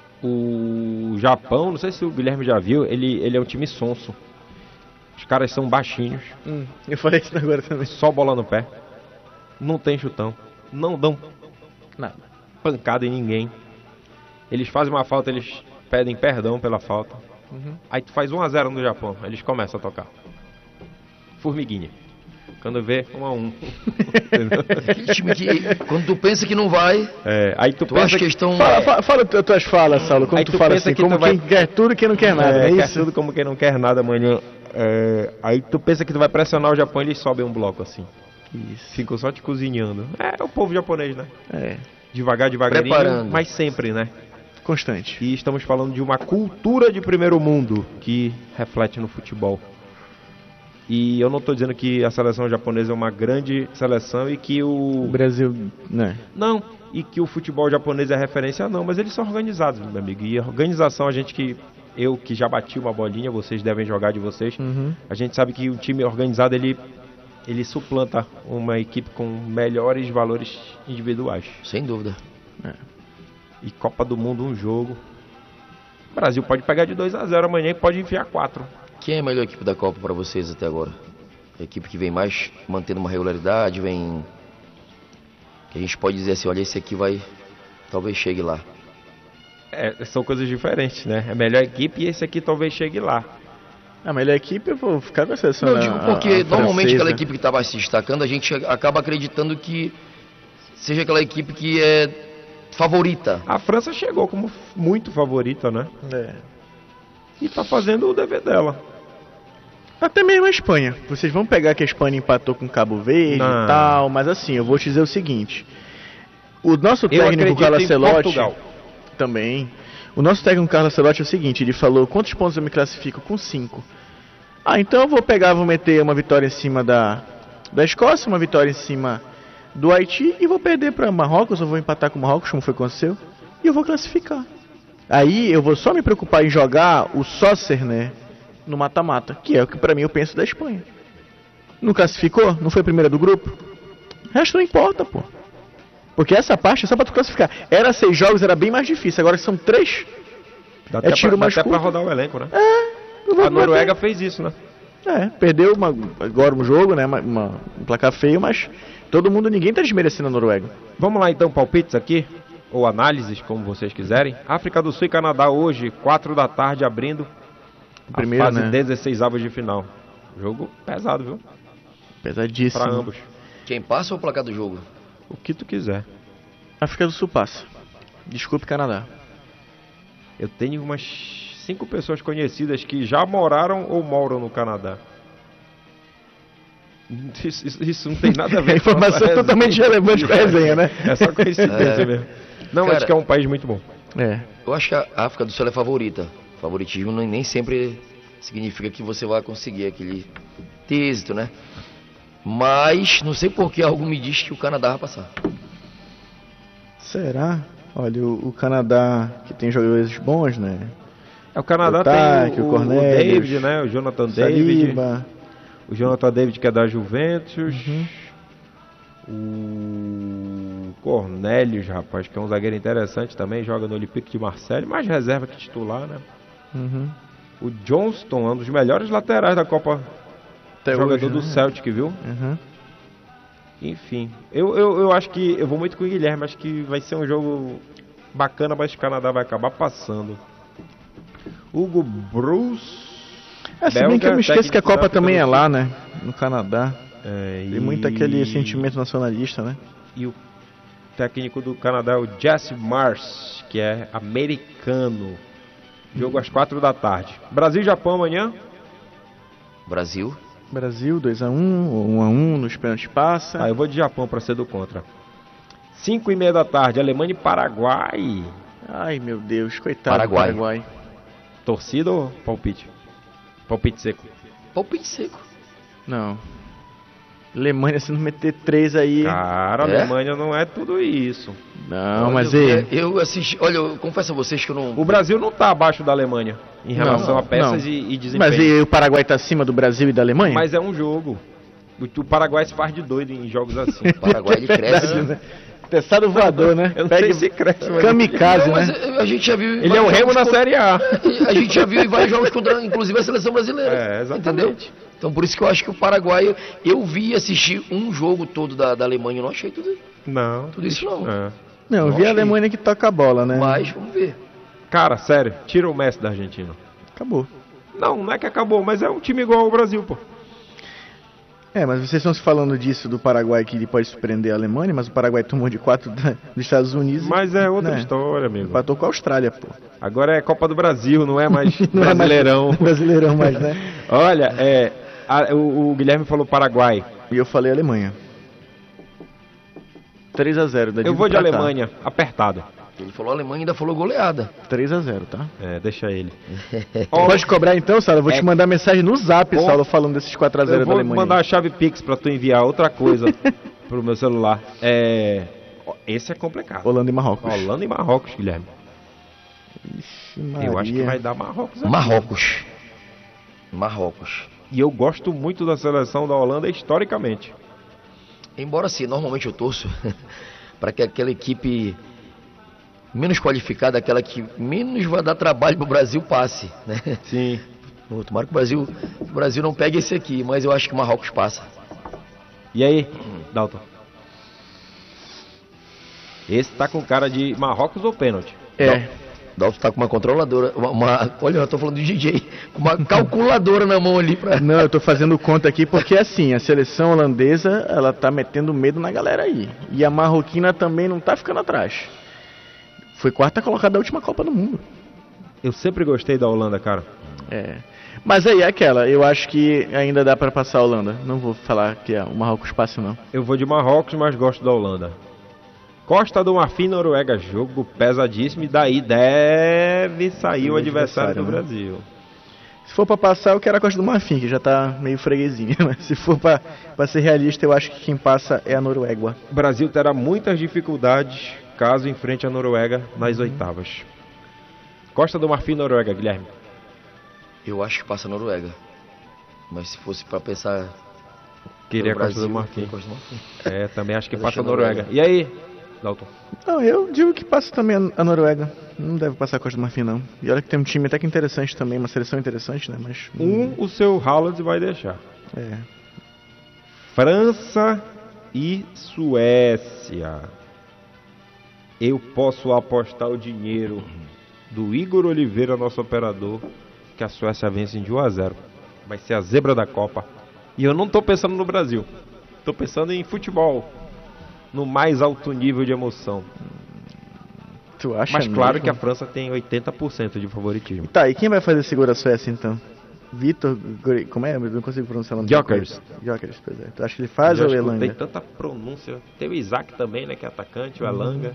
O Japão, não sei se o Guilherme já viu, ele, ele é um time sonso. Os caras são baixinhos.
Hum, eu falei isso agora também.
Só bola no pé. Não tem chutão. Não dão
Nada.
pancada em ninguém. Eles fazem uma falta, eles pedem perdão pela falta.
Uhum.
Aí tu faz um a zero no Japão, eles começam a tocar. Formiguinha. Quando vê, um a um.
Aquele time que, quando tu pensa que não vai,
É, aí tu,
tu
pensa
acha que estão...
Fala, fala, fala tu- tuas falas, Saulo. Como
Aí
tu,
tu
fala
pensa
assim,
que
como
tu vai-
quem quer tudo e quem não quer nada,
é,
não é
quer
isso?
tudo como quem não quer nada amanhã. É, aí tu pensa que tu vai pressionar o Japão e eles sobem um bloco assim.
Isso.
Ficam só te cozinhando. É o povo japonês, né?
É,
Devagar, devagarinho,
Preparando.
mas sempre, né?
constante.
E estamos falando de uma cultura de primeiro mundo que reflete no futebol. E eu não estou dizendo que a seleção japonesa é uma grande seleção e que
O
o...
Brasil, né?
Não, e que o futebol japonês é referência, não. Mas eles são organizados, meu amigo. E a organização, a gente que... Eu que já bati uma bolinha, vocês devem jogar de vocês.
Uhum.
A gente sabe que o time organizado, ele... Ele suplanta uma equipe com melhores valores individuais.
Sem dúvida.
E Copa do Mundo, um jogo. O Brasil pode pegar de dois a zero amanhã e pode enfiar quatro.
Quem é a melhor equipe da Copa para vocês até agora? A equipe que vem mais mantendo uma regularidade, vem... Que a gente pode dizer assim, olha, esse aqui vai... Talvez chegue lá.
É, são coisas diferentes, né? É a melhor equipe e esse aqui talvez chegue lá.
A melhor equipe, eu vou ficar com a seleção.
Não, eu
da-
digo
a-
porque
a
normalmente
francesa.
aquela equipe que estava se destacando, a gente acaba acreditando que seja aquela equipe que é favorita.
A França chegou como muito favorita, né?
É.
E tá fazendo o dever dela.
Até mesmo a Espanha. Vocês vão pegar que a Espanha empatou com Cabo Verde
Não.
e tal, mas assim, eu vou te dizer o seguinte. O nosso
Eu
técnico
acredito
Carlo
em
Ancelotti
Portugal.
também. O nosso técnico Carlo Ancelotti é o seguinte, ele falou: "Quantos pontos eu me classifico?" Com cinco. Ah, então eu vou pegar, vou meter uma vitória em cima da da Escócia, uma vitória em cima do Haiti e vou perder para Marrocos, eu vou empatar com o Marrocos, como foi com o seu, e eu vou classificar. Aí eu vou só me preocupar em jogar o Sócer, né, no mata-mata, que é o que pra mim eu penso da Espanha. Não classificou? Não foi a primeira do grupo? O resto não importa, pô. Porque essa parte é só pra tu classificar. Era seis jogos, era bem mais difícil. Agora que são três,
Dá
É
até,
tiro
pra, dá
mais
até pra
curto.
rodar o elenco, né?
eu vou
A Noruega fez isso, né?
É, perdeu uma, agora um jogo, né, uma, uma- um placar feio, mas todo mundo, ninguém tá desmerecendo a Noruega.
Vamos lá então, palpites aqui, ou análises, como vocês quiserem. África do Sul e Canadá hoje, quatro da tarde, abrindo
Primeiro,
a fase
né?
dezesseis avos de final. Jogo pesado, viu?
Pesadíssimo.
Pra ambos.
Quem passa ou o placar do jogo?
O que tu quiser.
África do Sul passa. Desculpe, Canadá.
Eu tenho umas cinco pessoas conhecidas que já moraram ou moram no Canadá. Isso, isso- isso não tem nada a ver com a nossa
Informação
resenha.
totalmente relevante pra resenha, né?
É só coincidência
É.
mesmo. Não,
Cara,
acho que é um país muito bom.
É.
Eu acho que a África do Sul é favorita. Favoritismo nem nem sempre significa que você vai conseguir aquele ter êxito, né? Mas não sei por que algo me diz que o Canadá vai passar.
Será? Olha, o, o Canadá, que tem jogadores bons, né?
É, o Canadá
O Taque,
tem o,
o
o,
Cornelius,
David, né? O Jonathan David.
Saliba.
O Jonathan David, que é da Juventus.
Uhum.
O Cornelius, rapaz, que é um zagueiro interessante também. Joga no Olympique de Marseille. Mais reserva que titular, né?
Uhum.
O Johnston é um dos melhores laterais da Copa.
Até
jogador
hoje,
do
né?
Celtic, viu?
Uhum.
Enfim, eu, eu, eu acho que, eu vou muito com o Guilherme, acho que vai ser um jogo bacana, mas o Canadá vai acabar passando. Hugo Bruce.
É, se bem
belga,
que eu me esqueço que a
técnico da
Copa
África
também
do
é
Sul.
lá, né? No Canadá.
É,
Tem
e-
muito aquele sentimento nacionalista, né?
E o técnico do Canadá é o Jesse Mars, que é americano. Jogo às quatro da tarde. Brasil e Japão amanhã.
Brasil.
Brasil, dois a um, um a um, nos pênaltis passa.
Ah, eu vou de Japão para ser do contra. cinco e meia da tarde, Alemanha e Paraguai.
Ai, meu Deus, coitado
Paraguai.
do Paraguai.
Torcida ou palpite? Palpite seco.
Palpite seco.
Não. Alemanha, se não meter três aí...
Cara, a
É?
Alemanha não é tudo isso.
Não,
Olha,
mas
eu,
e...
eu assisti, olha, eu confesso a vocês que eu não...
O Brasil não tá abaixo da Alemanha em relação
Não,
a peças
não.
e, e desempenho.
Mas e o Paraguai tá acima do Brasil e da Alemanha?
Mas é um jogo. O, o Paraguai se faz de doido em jogos assim.
O Paraguai, ele cresce,
Verdade,
né?
Testado voador, né?
Eu não
Pega
sei se cresce, mas...
kamikaze,
Não, mas
né?
a gente já viu... em
Ele é o
vários
Remo
jogos
na
contra-
Série A.
A gente já viu em vários jogos contra, inclusive, a seleção brasileira.
É, exatamente.
Entendeu? Então, por isso que eu acho que o Paraguai... Eu vi e assisti um jogo todo da, da Alemanha, eu não achei tudo,
Não.
tudo isso, não.
É.
Não, eu vi
Nossa,
a Alemanha que toca a bola, né?
Mas, vamos ver.
Cara, sério, tira o Messi da Argentina.
Acabou.
Não, não é que acabou, mas é um time igual ao Brasil, pô.
É, mas vocês estão se falando disso do Paraguai que ele pode surpreender a Alemanha, mas o Paraguai tomou de quatro da- dos Estados Unidos.
Mas é outra
né?
história, amigo.
Empatou com a Austrália, pô.
Agora é Copa do Brasil, não é mais
Não é mais
Brasileirão.
Brasileirão mais, né?
Olha, é, a- o, o Guilherme falou Paraguai.
E eu falei Alemanha. três a zero.
Eu vou de Alemanha, apertado.
Ele falou Alemanha e ainda falou goleada.
três a zero, tá?
É, deixa ele.
Pode cobrar então, Saulo? Eu vou
É-
te mandar mensagem no zap,
Ó,
Saulo, falando desses quatro a zero
Eu
da
vou
Alemanha.
mandar a chave Pix pra tu enviar outra coisa pro meu celular. É, ó, esse é complicado.
Holanda e Marrocos.
Holanda e Marrocos, Guilherme.
Ixi,
Eu acho que
Maria.
vai dar Marrocos aqui.
Marrocos. Marrocos.
E eu gosto muito da seleção da Holanda historicamente.
Embora sim, normalmente eu torço para que aquela equipe menos qualificada, aquela que menos vai dar trabalho pro Brasil, passe, né?
Sim.
Pô, Tomara que o Brasil, o Brasil não pegue esse aqui, mas eu acho que o Marrocos passa.
E aí, Dalton? Esse tá com cara de Marrocos ou pênalti?
É.
Dalton tá com uma controladora, uma, uma- olha, eu tô falando do D J, com uma calculadora na mão ali pra...
Não, eu tô fazendo conta aqui porque assim, a seleção holandesa, ela tá metendo medo na galera aí. E a marroquina também não tá ficando atrás. Foi quarta colocada da última Copa do Mundo.
Eu sempre gostei da Holanda, cara.
É. Mas aí é aquela, eu acho que ainda dá pra passar a Holanda. Não vou falar que é o Marrocos passe não.
Eu vou de Marrocos, mas gosto da Holanda. Costa do Marfim, Noruega, jogo pesadíssimo e daí deve sair o
O
adversário do
adversário, né?
Brasil.
Se for pra passar, eu quero a Costa do Marfim, que já tá meio freguesinha. Mas se for pra, pra ser realista, eu acho que quem passa é a Noruega.
O Brasil terá muitas dificuldades caso enfrente a Noruega nas oitavas. Costa do Marfim, Noruega, Guilherme.
Eu acho que passa a Noruega. Mas se fosse pra pensar...
Queria a
pelo
Costa do
Brasil,
Marfim.
Costa do Marfim.
É, também acho que
Eu
passa a
deixo a
Noruega.
Noruega.
E aí, Dalton?
Não, eu digo que passa também a- a Noruega. Não deve passar a Costa do Marfim, não. E olha que tem um time até que interessante também, uma seleção interessante, né? Mas.
Um, o seu Haaland vai deixar.
É.
França e Suécia. Eu posso apostar o dinheiro do Igor Oliveira, nosso operador, que a Suécia vence de um a zero. Vai ser a zebra da Copa. E eu não tô pensando no Brasil. Tô pensando em futebol. No mais alto nível de emoção.
Tu acha?
Mas claro
mesmo?
que a França tem oitenta por cento de favoritismo.
Tá, e quem vai fazer segura a Suécia então? Vitor. Gre- Como é? Eu não consigo pronunciar o nome.
Gyökeres.
Gyökeres, pois é. Tu acha que ele faz
Eu
ou o
escutei
Elanga?
tanta pronúncia. Tem o Isaac também, né? Que é atacante, o Elanga.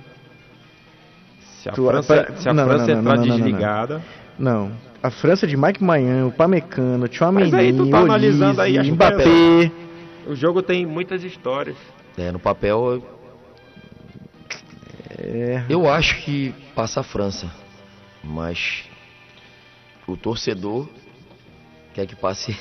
Se a
Tu-
França,
pa-
se a
não, não,
França
não,
entrar
não, não, não, não.
desligada.
Não. A França de Mike Maignan, o Pamecano, o Tchouaméni,
Mas aí tu tá
o
analisando aí
Olise,
as
Mbappé.
O jogo tem muitas histórias.
É, no papel, eu-
É.
eu acho que passa a França. Mas o torcedor quer que passe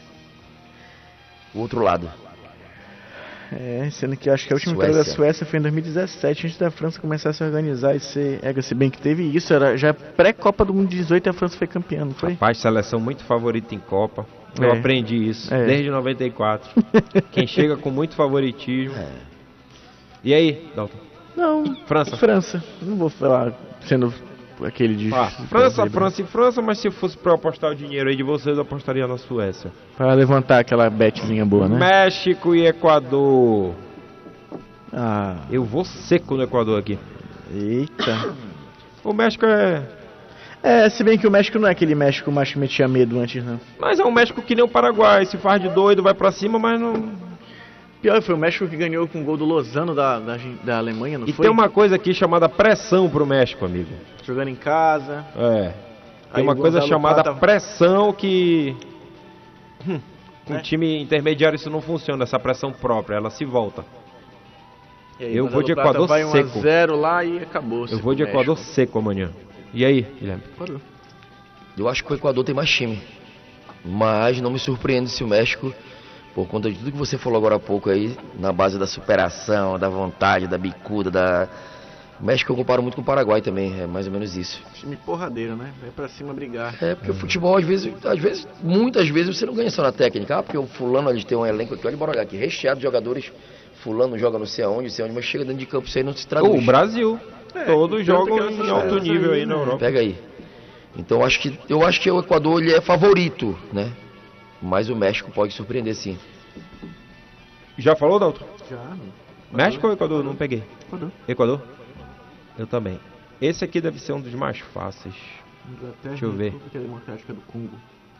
o outro lado.
É, sendo que eu acho que a última vitória da
Suécia.
Suécia foi em dois mil e dezessete, antes da França começar a se organizar e ser. É, se bem que teve isso, era já pré-Copa do Mundo de dezoito e a França foi campeã, não foi?
Rapaz, seleção muito favorita em Copa. Eu
É.
aprendi isso
É.
desde noventa e quatro. Quem chega com muito favoritismo.
É.
E aí, Dalton?
Não,
França.
França. Não vou falar sendo aquele de.
Ah, França, França e França, mas se fosse pra eu apostar o dinheiro aí de vocês, eu apostaria na Suécia.
Para levantar aquela betzinha boa, né?
México e Equador.
Ah,
Eu vou seco no Equador aqui.
eita.
O México é.
É, se bem que o México não é aquele México mais que metia medo antes, não.
Mas é um México que nem o Paraguai. Se faz de doido, vai pra cima, mas não.
Pior, foi o México que ganhou com o gol do Lozano da, da, da Alemanha, não
E
foi?
tem uma coisa aqui chamada pressão pro México, amigo.
Jogando em casa.
É. Tem
Aí
uma
o
coisa
Gonzalo
chamada
Plata-
pressão que. Hum, com
É.
time intermediário isso não funciona, essa pressão própria, ela se volta.
Aí,
eu vou de Equador
vai
seco.
um a zero lá e acabou.
Eu vou de Equador seco amanhã. E aí, Guilherme?
Equador.
Eu acho que o Equador tem mais time. Mas não me surpreende se o México, por conta de tudo que você falou agora há pouco aí, na base da superação, da vontade, da bicuda, da... O México eu comparo muito com o Paraguai também, é mais ou menos isso.
Time porradeiro, né? Vai pra cima brigar.
É, porque o futebol, às vezes, às vezes, muitas vezes você não ganha só na técnica. Ah, porque o fulano, eles têm um elenco aqui, olha, bora olhar aqui, recheado de jogadores. Fulano joga não sei aonde, não sei onde, mas chega dentro de campo, isso aí não se traduz.
O Brasil.
É,
Todos jogam
tanto que
em
essa
alto
essa
nível
aí,
aí na
né?
Europa.
Pega aí. Então eu acho que, eu acho que o Equador ele é favorito, né? Mas o México pode surpreender sim.
Já falou, Dalton?
Já, mano.
México ou Equador? Não peguei.
Equador.
Equador? Eu também. Esse aqui deve ser um dos mais fáceis.
Inglaterra,
Deixa eu ver.
República Democrática do Congo.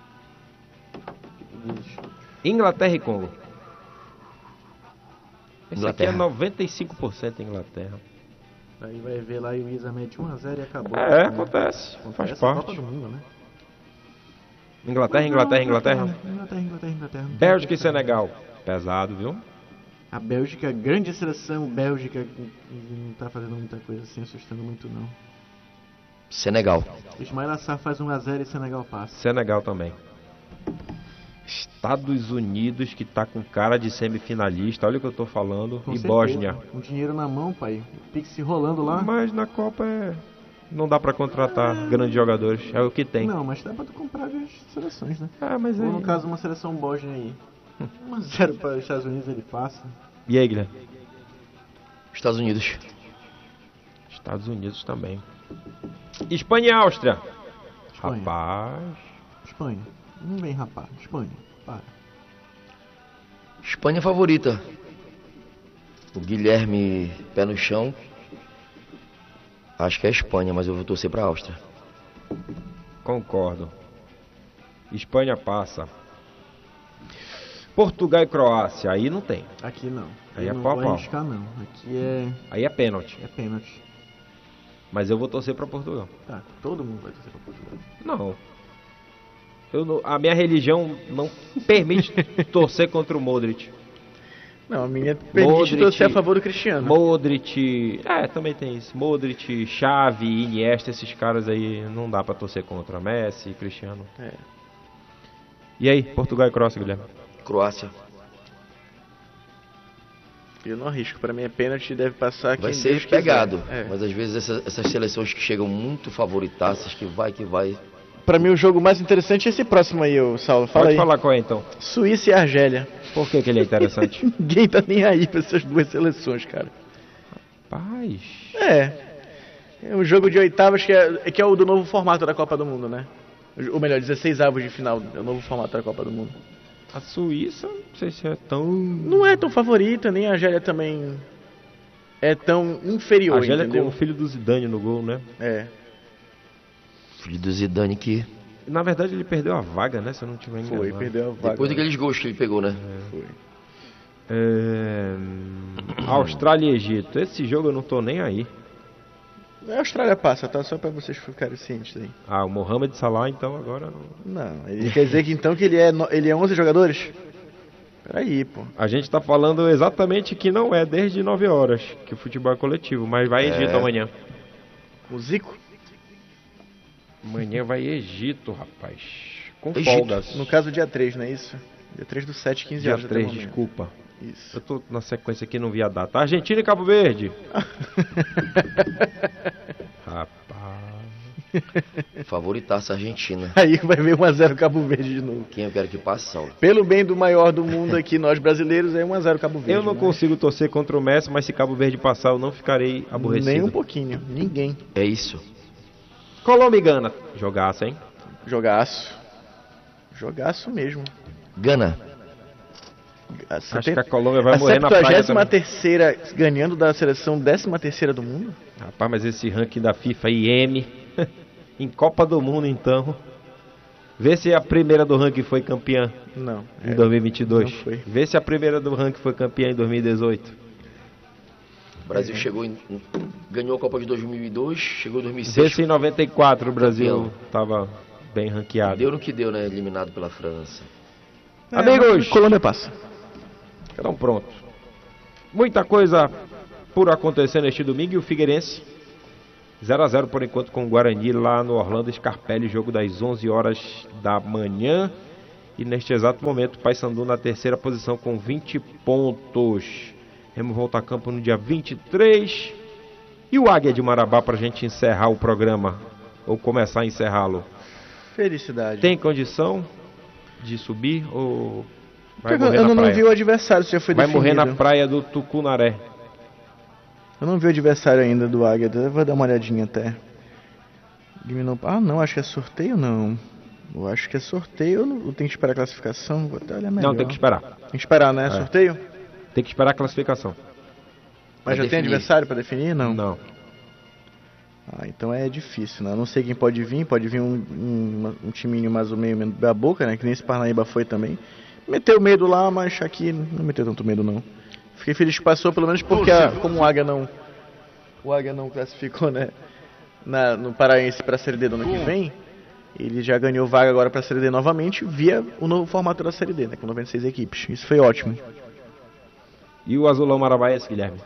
Inglaterra e Congo. Esse
Inglaterra.
aqui é noventa e cinco por cento Inglaterra.
Aí vai ver lá e o Isa mete um a zero e acabou.
É,
Né?
acontece.
Acontece
Faz
na
parte.
Copa do Mundo, né?
Inglaterra, Inglaterra, Inglaterra.
Inglaterra, Inglaterra, Inglaterra.
Bélgica e Senegal. Pesado, viu?
A Bélgica, grande seleção, Bélgica não tá fazendo muita coisa assim, assustando muito não.
Senegal.
Ismael Assar faz um a zero e Senegal passa.
Senegal também. Estados Unidos, que tá com cara de semifinalista, olha o que eu tô falando.
Com
e
certeza.
Bósnia.
Com dinheiro na mão, pai. O Pix rolando lá.
Mas na Copa é... não dá pra contratar grandes jogadores. É o que tem.
Não, mas dá pra tu comprar as seleções, né?
Ah, mas
Ou no
aí...
caso uma seleção Bósnia aí. um a zero para os Estados Unidos ele passa.
E aí, Guilherme?
Estados Unidos.
Estados Unidos também. Espanha e Áustria.
Espanha.
Rapaz...
Espanha. Não vem rapaz. Espanha. Para.
Espanha favorita. O Guilherme pé no chão. Acho que é a Espanha, mas eu vou torcer pra Áustria.
Concordo. Espanha passa. Portugal e Croácia, aí não tem.
Aqui não.
Aí
eu
é
não
pau a
vou
pau.
arriscar não. Aqui é,
Aí é pênalti.
é pênalti.
Mas eu vou torcer pra Portugal.
Tá, todo mundo vai torcer pra Portugal.
Não. Eu não- a minha religião não permite torcer contra o Modric.
Não, a minha permite
Modric-
torcer a favor do Cristiano.
Modric, é, também tem isso. Modric, Xavi, Iniesta, esses caras aí não dá pra torcer contra. Messi, Cristiano.
É.
E aí, Portugal e Croácia, Guilherme?
Croácia.
Eu não arrisco, pra mim é pênalti e deve passar
Vai
quem
ser
Deus quiser.
pegado.
É.
Mas às vezes essa- essas seleções que chegam muito favoritaças, que vai, que vai.
Pra mim o jogo mais interessante é esse próximo aí, ô Saulo. Fala
Pode
aí.
falar qual é então.
Suíça e Argélia.
Por que, que ele é interessante?
Ninguém tá nem aí pra essas duas seleções, cara.
Paz.
É. É um jogo de oitavas que é, que é o do novo formato da Copa do Mundo, né? Ou melhor, dezesseis avos de final, é o novo formato da Copa do Mundo.
A Suíça, não sei se é tão...
Não é tão favorita, nem a Argélia também é tão inferior,
A Argélia com
entendeu?
o filho do Zidane no gol, né?
É.
Filho do Zidane que.
Na verdade ele perdeu a vaga, né? Se eu não tiver enganado.
Foi, perdeu a vaga.
Depois daqueles gols que ele pegou, né?
Foi.
É... Austrália e Egito. Esse jogo eu não tô nem aí.
A Austrália passa, tá? Só pra vocês ficarem cientes aí.
Ah, o Mohamed Salah então agora... não-
Não, ele quer dizer que então que ele é, no- ele é onze jogadores? Peraí, pô.
A gente tá falando exatamente que não é desde nove horas que o futebol é coletivo, mas vai Egito
É.
amanhã.
O Zico?
Amanhã vai Egito, rapaz. Com
Egito.
folgas.
No caso, dia três, não é isso? Dia três do sete, quinze
Dia
horas. até
três,
o momento.
desculpa.
Isso.
Eu tô na sequência aqui, não vi a data. Argentina e Cabo Verde. Rapaz.
Favoritaça Argentina.
Aí vai ver um a zero Cabo Verde de novo.
Quem eu quero que passe, Saulo?
Pelo bem do maior do mundo aqui, nós brasileiros, é um a zero Cabo Verde.
Eu não
né?
consigo torcer contra o Messi, mas se Cabo Verde passar, eu não ficarei aborrecido.
Nem um pouquinho. Ninguém.
É isso.
Colômbia e Gana. Jogaça, hein?
Jogaço. Jogaço mesmo.
Gana.
A
Acho que a Colômbia vai
a
morrer na praia
septuagésima
também.
terceira ganhando da seleção décima terceira do mundo?
Rapaz, mas esse ranking da FIFA I M em Copa do Mundo, então. Vê se a primeira do ranking foi campeã
Não.
em
é,
dois mil e vinte e dois.
não foi.
Vê se a primeira do ranking foi campeã em dois mil e dezoito.
O Brasil chegou em. Ganhou a Copa de dois mil e dois, chegou em dois mil e
Vê
seis.
se em noventa e quatro o Brasil
Campeão.
tava bem ranqueado.
Deu no que deu, né? Eliminado pela França.
Amigos!
Colômbia passa.
Então pronto. Muita coisa por acontecer neste domingo. E o Figueirense zero a zero por enquanto com o Guarani lá no Orlando Scarpelli, jogo das onze horas da manhã. E neste exato momento o Paysandu na terceira posição com vinte pontos. Remo volta a campo no dia vinte e três. E o Águia de Marabá para a gente encerrar o programa, ou começar a encerrá-lo?
Felicidade.
Tem condição de subir ou vai
eu
morrer
eu
na
não
praia?
vi o adversário, se já foi
vai
definido.
morrer na praia do Tucunaré.
Eu não vi o adversário ainda do Águia, eu vou dar uma olhadinha até. Diminuiu. Ah, não, acho que é sorteio não. Eu acho que é sorteio ou tem que esperar a classificação? Vou até olhar melhor.
Não, tem que esperar.
Tem que esperar, né?
É.
Sorteio?
Tem que esperar a classificação.
Mas
Pra
já
definir.
tem adversário pra definir? Não.
Não.
Ah, então é difícil, né? Eu não sei quem pode vir. Pode vir um, um, um timinho mais ou meio da boca, né? Que nem esse Parnaíba foi também. Meteu medo lá, mas aqui não meteu tanto medo não. Fiquei feliz que passou, pelo menos porque a, como o Águia não o Águia não classificou, né, na, no Paraense para a Série D do ano que vem, ele já ganhou vaga agora para a Série D novamente via o novo formato da Série D, né, com noventa e seis equipes. Isso foi ótimo.
E o Azulão Marabaense, Guilherme?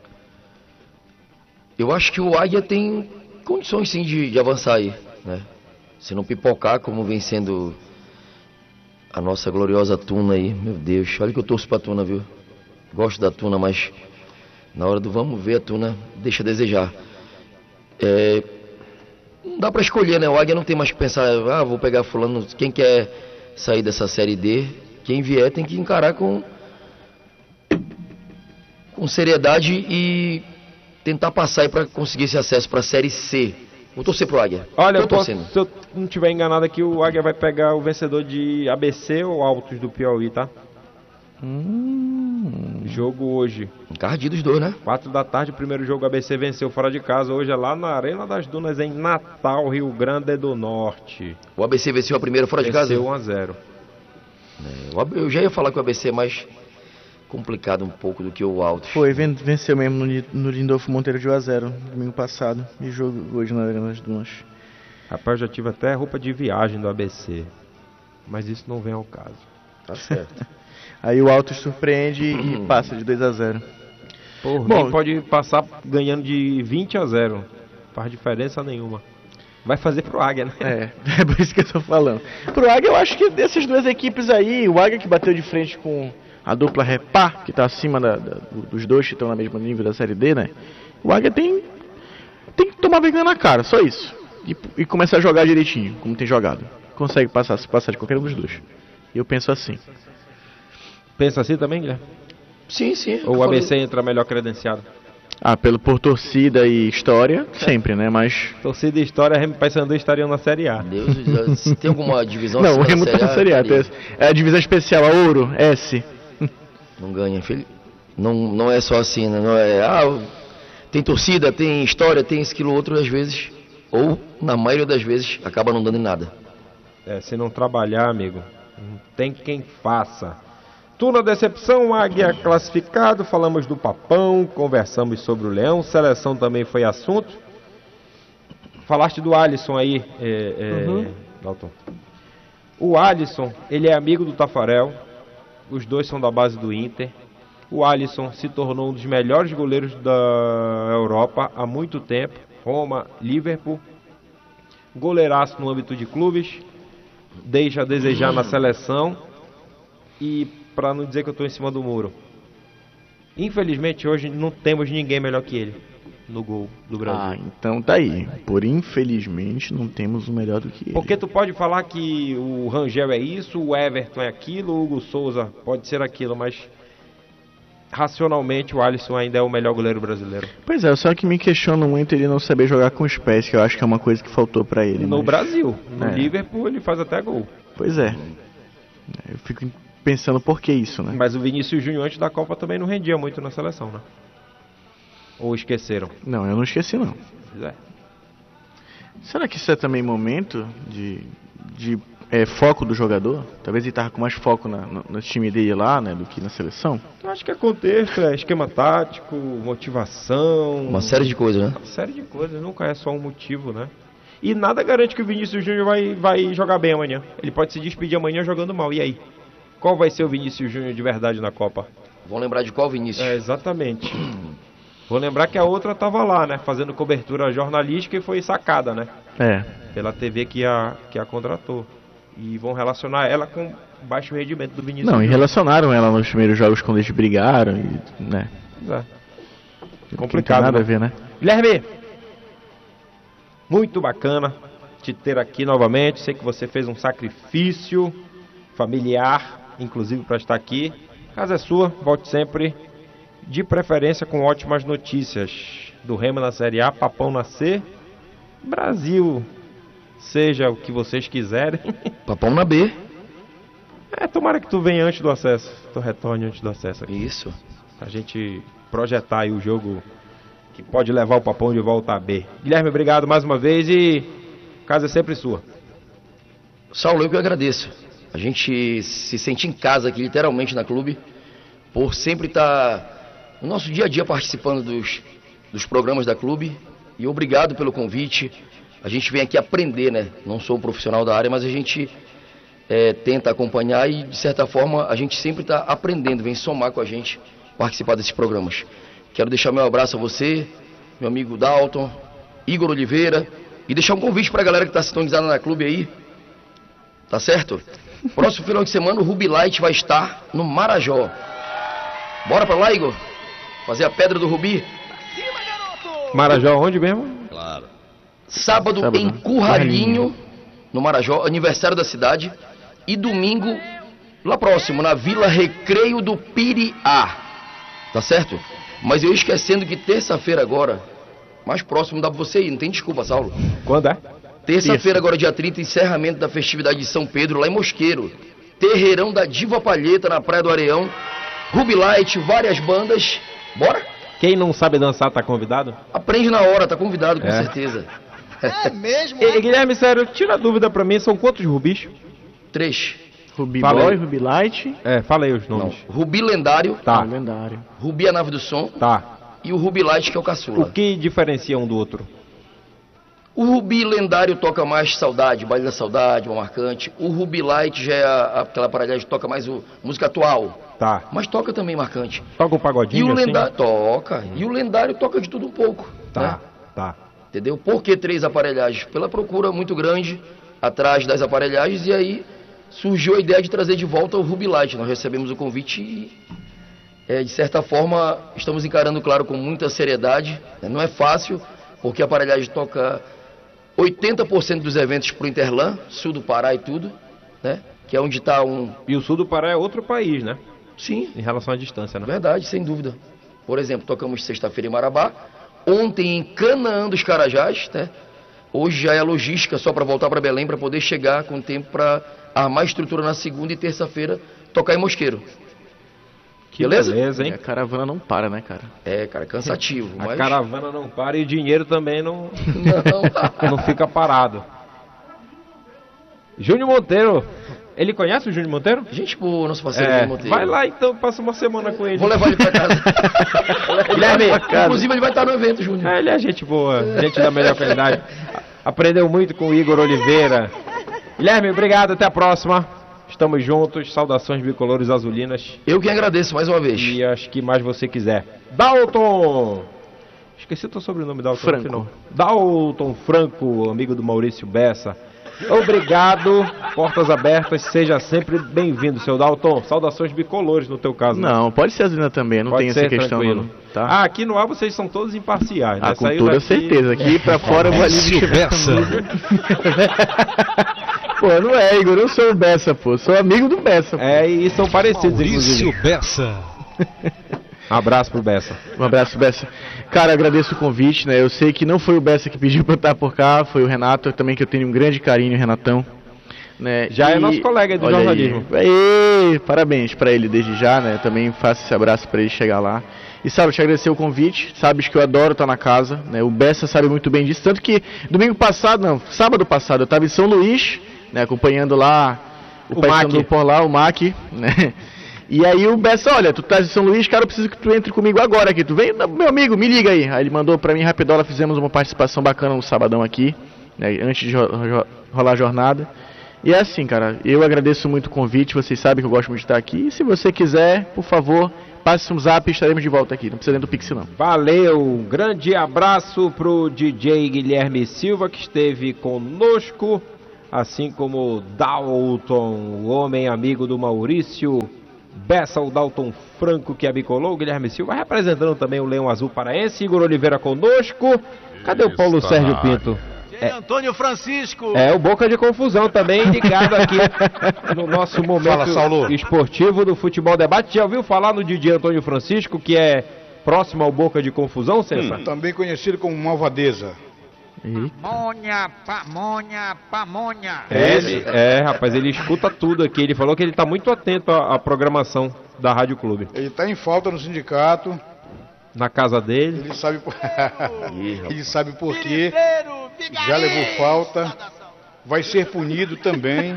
Eu acho que o Águia tem condições sim de, de avançar aí, né? Se não pipocar como vem sendo a nossa gloriosa Tuna aí, meu Deus, olha que eu torço pra Tuna, viu? Gosto da Tuna, mas na hora do vamos ver a Tuna, deixa a desejar. É, não dá pra escolher, né? O Águia não tem mais que pensar, ah, vou pegar fulano, quem quer sair dessa Série D, quem vier tem que encarar com, com seriedade e tentar passar aí pra conseguir esse acesso pra Série C. Vou torcer pro Águia.
Olha,
Tô
eu posso,
torcendo.
se eu não estiver enganado aqui, o Águia vai pegar o vencedor de A B C ou Altos do Piauí, tá?
Hum.
Jogo hoje,
Encardido os dois, né?
quatro da tarde, o primeiro jogo A B C venceu fora de casa, hoje é lá na Arena das Dunas, em Natal, Rio Grande do Norte.
O A B C venceu a primeira fora de casa?
Venceu um a zero.
É, o A B C eu já ia falar que o A B C é mais complicado um pouco do que o Altos.
Foi, ven- venceu mesmo no, Li- no Lindolfo Monteiro de um a zero domingo passado e jogo hoje na Arena das Dunas.
Rapaz, eu já tive até roupa de viagem do A B C, mas isso não vem ao caso.
Tá certo.
Aí o Altos surpreende e passa de dois a zero.
Por
Bom,
mim pode passar ganhando de vinte a zero, faz diferença nenhuma. Vai fazer pro Águia, né?
É, é por isso que eu tô falando. Pro Águia, eu acho que dessas duas equipes aí, o Águia que bateu de frente com a dupla Repar, que tá acima da, da, dos dois que estão na mesma nível da Série D, né? O Águia tem, tem que tomar vergonha na cara, só isso. E, e começar a jogar direitinho, como tem jogado. Consegue passar, passar de qualquer um dos dois. E eu penso assim.
Pensa assim também, Guilherme?
Sim, sim.
Ou
eu
o A B C
falei.
entra melhor credenciado?
Ah, pelo, por torcida e história, sempre, né? Mas...
Torcida e História, Remo e Paysandu estariam na Série A.
Deus, já- se tem alguma divisão
Não, o
acima
Remo
da
tá na Série A.
estaria.
tem- É a divisão especial, a Ouro, S.
Não ganha, filho. Não, não é só assim, né? Não é, ah, tem torcida, tem história, tem isso, aquilo, outro, às vezes, ou, na maioria das vezes, acaba não dando em nada.
É, se não trabalhar, amigo, não tem quem faça. Tuna Decepção, Águia classificado, falamos do Papão, conversamos sobre o Leão, seleção também foi assunto. Falaste do Alisson aí, é, é,
Uhum.
Dalton. O Alisson, ele é amigo do Tafarel, os dois são da base do Inter. O Alisson se tornou um dos melhores goleiros da Europa há muito tempo, Roma, Liverpool. Goleiraço no âmbito de clubes, deixa a desejar na seleção. E para não dizer que eu estou em cima do muro, infelizmente hoje não temos ninguém melhor que ele no gol do Brasil.
Ah, então tá aí. Por infelizmente não temos o melhor do que ele.
Porque tu pode falar que o Rangel é isso, o Everton é aquilo, o Hugo Souza pode ser aquilo, mas racionalmente o Alisson ainda é o melhor goleiro brasileiro.
Pois é, só que me questiono muito ele não saber jogar com os pés, que eu acho que é uma coisa que faltou pra ele.
No
mas-
Brasil, no
É.
Liverpool ele faz até gol.
Pois é. Eu fico pensando por que isso, né?
Mas o Vinícius Júnior antes da Copa também não rendia muito na seleção, né? Ou esqueceram?
Não, eu não esqueci não.
Pois é.
Será que isso é também momento de, de é, foco do jogador? Talvez ele tava com mais foco na, no, no time dele lá, né, do que na seleção?
Eu acho que é contexto, é esquema tático, motivação.
Uma série de coisas, né?
Uma série de coisas, nunca é só um motivo, né? E nada garante que o Vinícius Júnior vai, vai jogar bem amanhã. Ele pode se despedir amanhã jogando mal. E aí? Qual vai ser o Vinícius Júnior de verdade na Copa?
Vão lembrar de qual, Vinícius?
É, exatamente. Vou lembrar que a outra tava lá, né? Fazendo cobertura jornalística e foi sacada, né?
É.
Pela T V que a, que a contratou. E vão relacionar ela com baixo rendimento do Vinícius.
Não, e relacionaram ela nos primeiros jogos quando eles brigaram, e, né?
É.
Complicado, nada
né?
a ver, né?
Guilherme, muito bacana te ter aqui novamente. Sei que você fez um sacrifício familiar, inclusive para estar aqui. A casa é sua, volte sempre. De preferência com ótimas notícias do Remo na Série A, Papão na C, Brasil, seja o que vocês quiserem.
Papão na B.
É, tomara que tu venha antes do acesso, tu retorne antes do acesso aqui.
Isso.
A gente projetar aí o jogo que pode levar o Papão de volta a B. Guilherme, obrigado mais uma vez e a casa é sempre sua.
Saulo, eu que agradeço. A gente se sente em casa aqui, literalmente, na clube, por sempre estar no nosso dia a dia participando dos, dos programas da clube. E obrigado pelo convite. A gente vem aqui aprender, né? Não sou um profissional da área, mas a gente é, tenta acompanhar e, de certa forma, a gente sempre está aprendendo, vem somar com a gente, participar desses programas. Quero deixar meu abraço a você, meu amigo Dalton, Igor Oliveira, e deixar um convite para a galera que está sintonizada na clube aí, tá certo? Próximo final de semana o Ruby Light vai estar no Marajó. Bora para lá, Igor? Fazer a pedra do Rubi?
Marajó onde mesmo?
Claro. Sábado,
Sábado
em Curralinho, no Marajó, aniversário da cidade. E domingo, lá próximo, na Vila Recreio do Piriá. Tá certo? Mas eu esquecendo que terça-feira agora, mais próximo dá pra você ir, não tem desculpa, Saulo.
Quando é?
Terça-feira agora, dia trinta, encerramento da festividade de São Pedro, lá em Mosqueiro. Terreirão da Diva Palheta, na Praia do Areião. Ruby Light, várias bandas. Bora?
Quem não sabe dançar tá convidado?
Aprende na hora, tá convidado com
É.
certeza.
É mesmo?
E, Guilherme, sério, tira a dúvida pra mim, são quantos rubis?
Três.
Ruby
Fala
Boy,
aí.
Ruby Light.
É, fala aí os
Não.
nomes.
Rubi Lendário,
Tá,
Ah, lendário.
Rubi a Nave do Som
tá.
e o Rubi Light, que é o caçula.
O que diferencia um do outro?
O Rubi Lendário toca mais Saudade, Baile da Saudade, uma marcante. O Rubi Light já é a- aquela aparelhagem que toca mais o, música atual,
Tá.
mas toca também marcante.
Toca um
E
pagodinho
o
assim?
Lendário toca, e o Lendário toca de tudo um pouco.
Tá,
né?
tá.
Entendeu? Por que três aparelhagens? Pela procura muito grande atrás das aparelhagens, e aí surgiu a ideia de trazer de volta o Ruby Light. Nós recebemos o convite e, é, de certa forma, estamos encarando, claro, com muita seriedade. Né? Não é fácil, porque a aparelhagem toca oitenta por cento dos eventos pro Interlan, sul do Pará e tudo, né? Que é onde está um...
E o sul do Pará é outro país, né?
Sim,
Em relação à distância, né?
verdade, sem dúvida. Por exemplo, tocamos sexta-feira em Marabá, ontem em Canaã dos Carajás, né? Hoje já é a logística só para voltar para Belém, para poder chegar com tempo para armar a estrutura na segunda e terça-feira, tocar em Mosqueiro.
Que
beleza?
beleza,
E
hein?
a caravana não para, né, cara?
É, cara, cansativo,
A
mas...
caravana não para e o dinheiro também não,
Não.
não fica parado. Júnior Monteiro. Ele conhece o Júnior Monteiro?
Gente boa, nosso parceiro
É,
Júnior Monteiro.
vai lá então, passa uma semana com ele.
Vou levar ele pra casa.
Guilherme,
Inclusive, ele vai estar no evento, Júnior.
É, ele é gente boa, gente da melhor qualidade. Aprendeu muito com o Igor Oliveira. Guilherme, obrigado, até a próxima. Estamos juntos, saudações bicolores azulinas.
Eu que agradeço mais uma vez.
E acho que mais você quiser. Dalton! Esqueci o teu sobrenome, Dalton.
Franco.
no final. Dalton Franco, amigo do Maurício Bessa. Obrigado, portas abertas, seja sempre bem-vindo, seu Dalton. Saudações bicolores no teu caso. né?
Não, pode ser azulina também, não
Pode
tem
ser,
essa questão.
tranquilo.
Não, tá?
Ah, aqui no ar vocês são todos imparciais, né?
Ah, com
Saiu
toda
daqui-
certeza. Aqui pra fora eu vou ali
Maurício Bessa.
Pô, não é, Igor, eu sou o Bessa, pô. Sou amigo do Bessa, pô.
É, e são parecidos,
Maurício
inclusive.
Bessa.
Um abraço pro Bessa.
Um abraço, Bessa. Cara, agradeço o convite, né? Eu sei que não foi o Bessa que pediu pra eu estar por cá, foi o Renato, também que eu tenho um grande carinho, Renatão. Né?
Já é nosso colega aí do
olha
jornalismo.
Aí. Aê, parabéns pra ele desde já, né? Também faço esse abraço pra ele chegar lá. E sabe, te agradecer o convite, sabes que eu adoro estar na casa, né? O Bessa sabe muito bem disso, tanto que domingo passado, não, sábado passado, eu estava em São Luís, né? Acompanhando lá o,
O
Paysandu
Mac.
por lá, o Mac, né? E aí o Bessa, olha, tu estás em São Luís, cara, eu preciso que tu entre comigo agora aqui. Tu vem, Não, meu amigo, me liga aí. Aí ele mandou pra mim rapidola, fizemos uma participação bacana no sabadão aqui, né, antes de ro- ro- rolar a jornada. E é assim, cara, eu agradeço muito o convite, vocês sabem que eu gosto muito de estar aqui. E se você quiser, por favor, passe um zap e estaremos de volta aqui. Não precisa dentro do Pix, não.
Valeu, grande abraço pro D J Guilherme Silva, que esteve conosco, assim como o Dalton, o homem amigo do Maurício Bessa, o Dalton Franco, que abicolou, o Guilherme Silva representando também o Leão Azul Paraense, Igor Oliveira conosco. Cadê o Paulo Sérgio Pinto?
É, Antônio Francisco.
É, o Boca de Confusão também indicado aqui no nosso momento
Fala,
esportivo do Futebol Debate. Já ouviu falar no D J Antônio Francisco, que é próximo ao Boca de Confusão, César?
Hum, também conhecido como Malvadeza.
Pamonha, pamonha, pamonha.
É, ele, é, rapaz, ele escuta tudo aqui. Ele falou que ele está muito atento à, à programação da Rádio Clube.
Ele está em falta no sindicato.
Na casa dele.
Ele sabe por, ele sabe por quê. Já levou falta. Vai ser punido também.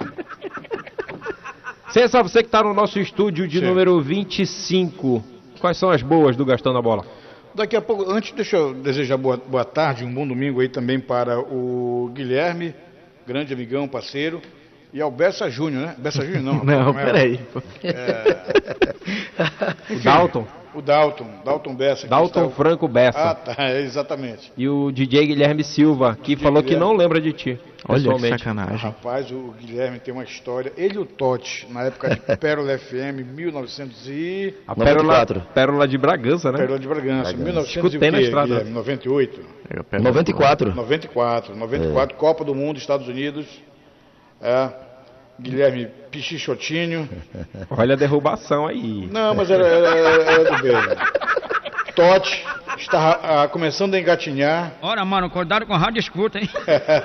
César, você que está no nosso estúdio de Sim. número vinte e cinco. Quais são as boas do Gastando a Bola?
Daqui a pouco, antes, deixa eu desejar boa, boa tarde, um bom domingo aí também para o Guilherme, grande amigão, parceiro, e ao Bessa Júnior, né? Bessa Júnior não.
Não, não peraí.
É...
o Dalton.
O Dalton, Dalton Bessa.
Dalton está... Franco Bessa.
Ah, tá, exatamente.
E o D J Guilherme Silva, que falou Guilherme... que não lembra de ti.
Olha que sacanagem.
Rapaz, o Guilherme tem uma história. Ele e o Totti, na época de Pérola F M, mil novecentos e...
A Pérola, Pérola de Bragança, né?
Pérola de Bragança, Bragança. mil novecentos
Escutei
e
na estrada.
Guilherme, noventa e oito.
noventa e quatro.
noventa e quatro, noventa e quatro, é. Copa do Mundo, Estados Unidos. É... Guilherme Pichichotinho.
Olha a derrubação aí.
Não, mas era, era, era do bem. Totti está ah, começando a engatinhar.
Ora, mano, acordado com rádio escuta, hein?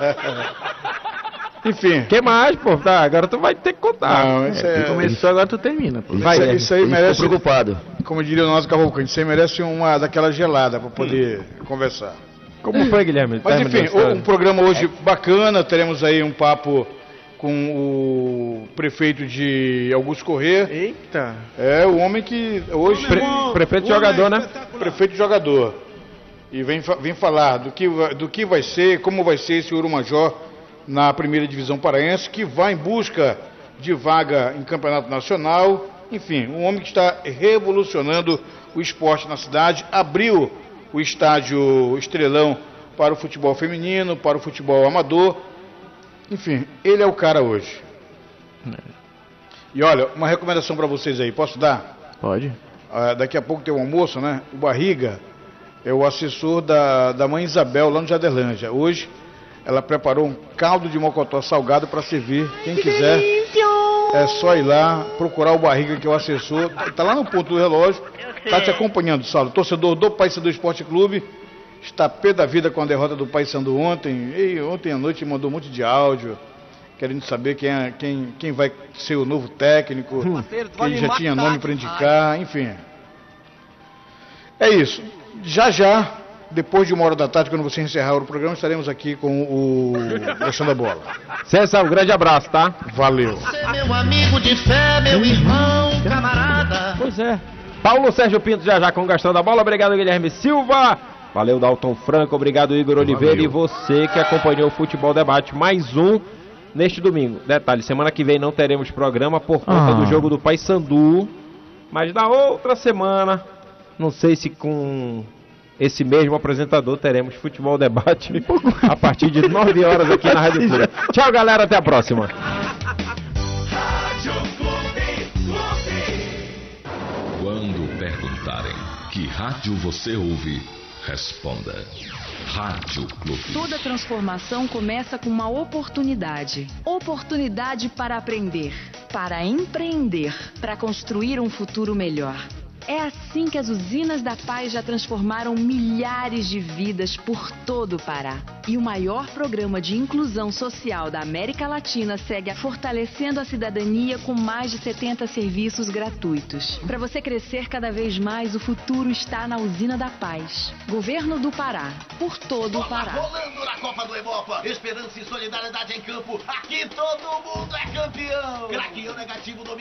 Enfim.
Que mais, pô? Tá, agora tu vai ter que contar.
Não, isso é...
Começou, agora tu termina. Pô.
Vai, isso, isso aí merece...
preocupado.
Como diria o nosso Cavalcante, isso aí merece uma daquela gelada para poder hum. conversar.
Como foi, Guilherme?
Mas enfim, um programa hoje bacana. Teremos aí um papo com o prefeito de Augusto Corrêa.
Eita!
É, o homem que hoje...
Pre prefeito de jogador, né?
Prefeito de jogador. E vem, vem falar do que, do que vai ser, como vai ser esse Ouro Major na primeira divisão paraense, que vai em busca de vaga em campeonato nacional. Enfim, um homem que está revolucionando o esporte na cidade. Abriu o estádio Estrelão para o futebol feminino, para o futebol amador. Enfim, ele é o cara hoje. E olha, uma recomendação para vocês aí, posso dar?
Pode.
Uh, daqui a pouco tem um almoço, né? O Barriga é o assessor da, da mãe Isabel, lá no Jaderlândia. Hoje, ela preparou um caldo de mocotó salgado para servir. Quem quiser, é só ir lá, procurar o Barriga, que é o assessor. Está lá no ponto do relógio, está te acompanhando, Saulo. Torcedor do Paysandu Esporte Clube. Está pé da vida com a derrota do Paysandu ontem. E ontem à noite mandou um monte de áudio, querendo saber quem, é, quem, quem vai ser o novo técnico, hum. que ele já tinha nome para indicar, enfim. É isso. Já já, depois de uma hora da tarde, quando você encerrar o programa, estaremos aqui com o Gastando a Bola.
César, um grande abraço, tá?
Valeu.
Você é meu amigo de fé, meu irmão, camarada.
Pois é. Paulo Sérgio Pinto já já com o Gastando a Bola. Obrigado, Guilherme Silva. Valeu, Dalton Franco, obrigado, Igor Oliveira. Valeu. E você que acompanhou o Futebol Debate, mais um neste domingo. Detalhe, semana que vem não teremos programa por conta ah. do jogo do Paysandu, mas na outra semana, não sei se com esse mesmo apresentador teremos Futebol Debate a partir de nove horas aqui na Rádio Clube. Tchau, galera, até a próxima.
Quando perguntarem que rádio você ouve, responda: Rádio Clube.
Toda transformação começa com uma oportunidade. Oportunidade para aprender, para empreender, para construir um futuro melhor. É assim que as usinas da paz já transformaram milhares de vidas por todo o Pará. E o maior programa de inclusão social da América Latina segue fortalecendo a cidadania com mais de setenta serviços gratuitos. Para você crescer cada vez mais, o futuro está na Usina da Paz. Governo do Pará, por todo o Pará.
Rolando na Copa do Hemopa, esperança e solidariedade em campo. Aqui todo mundo é campeão. Craqueou negativo,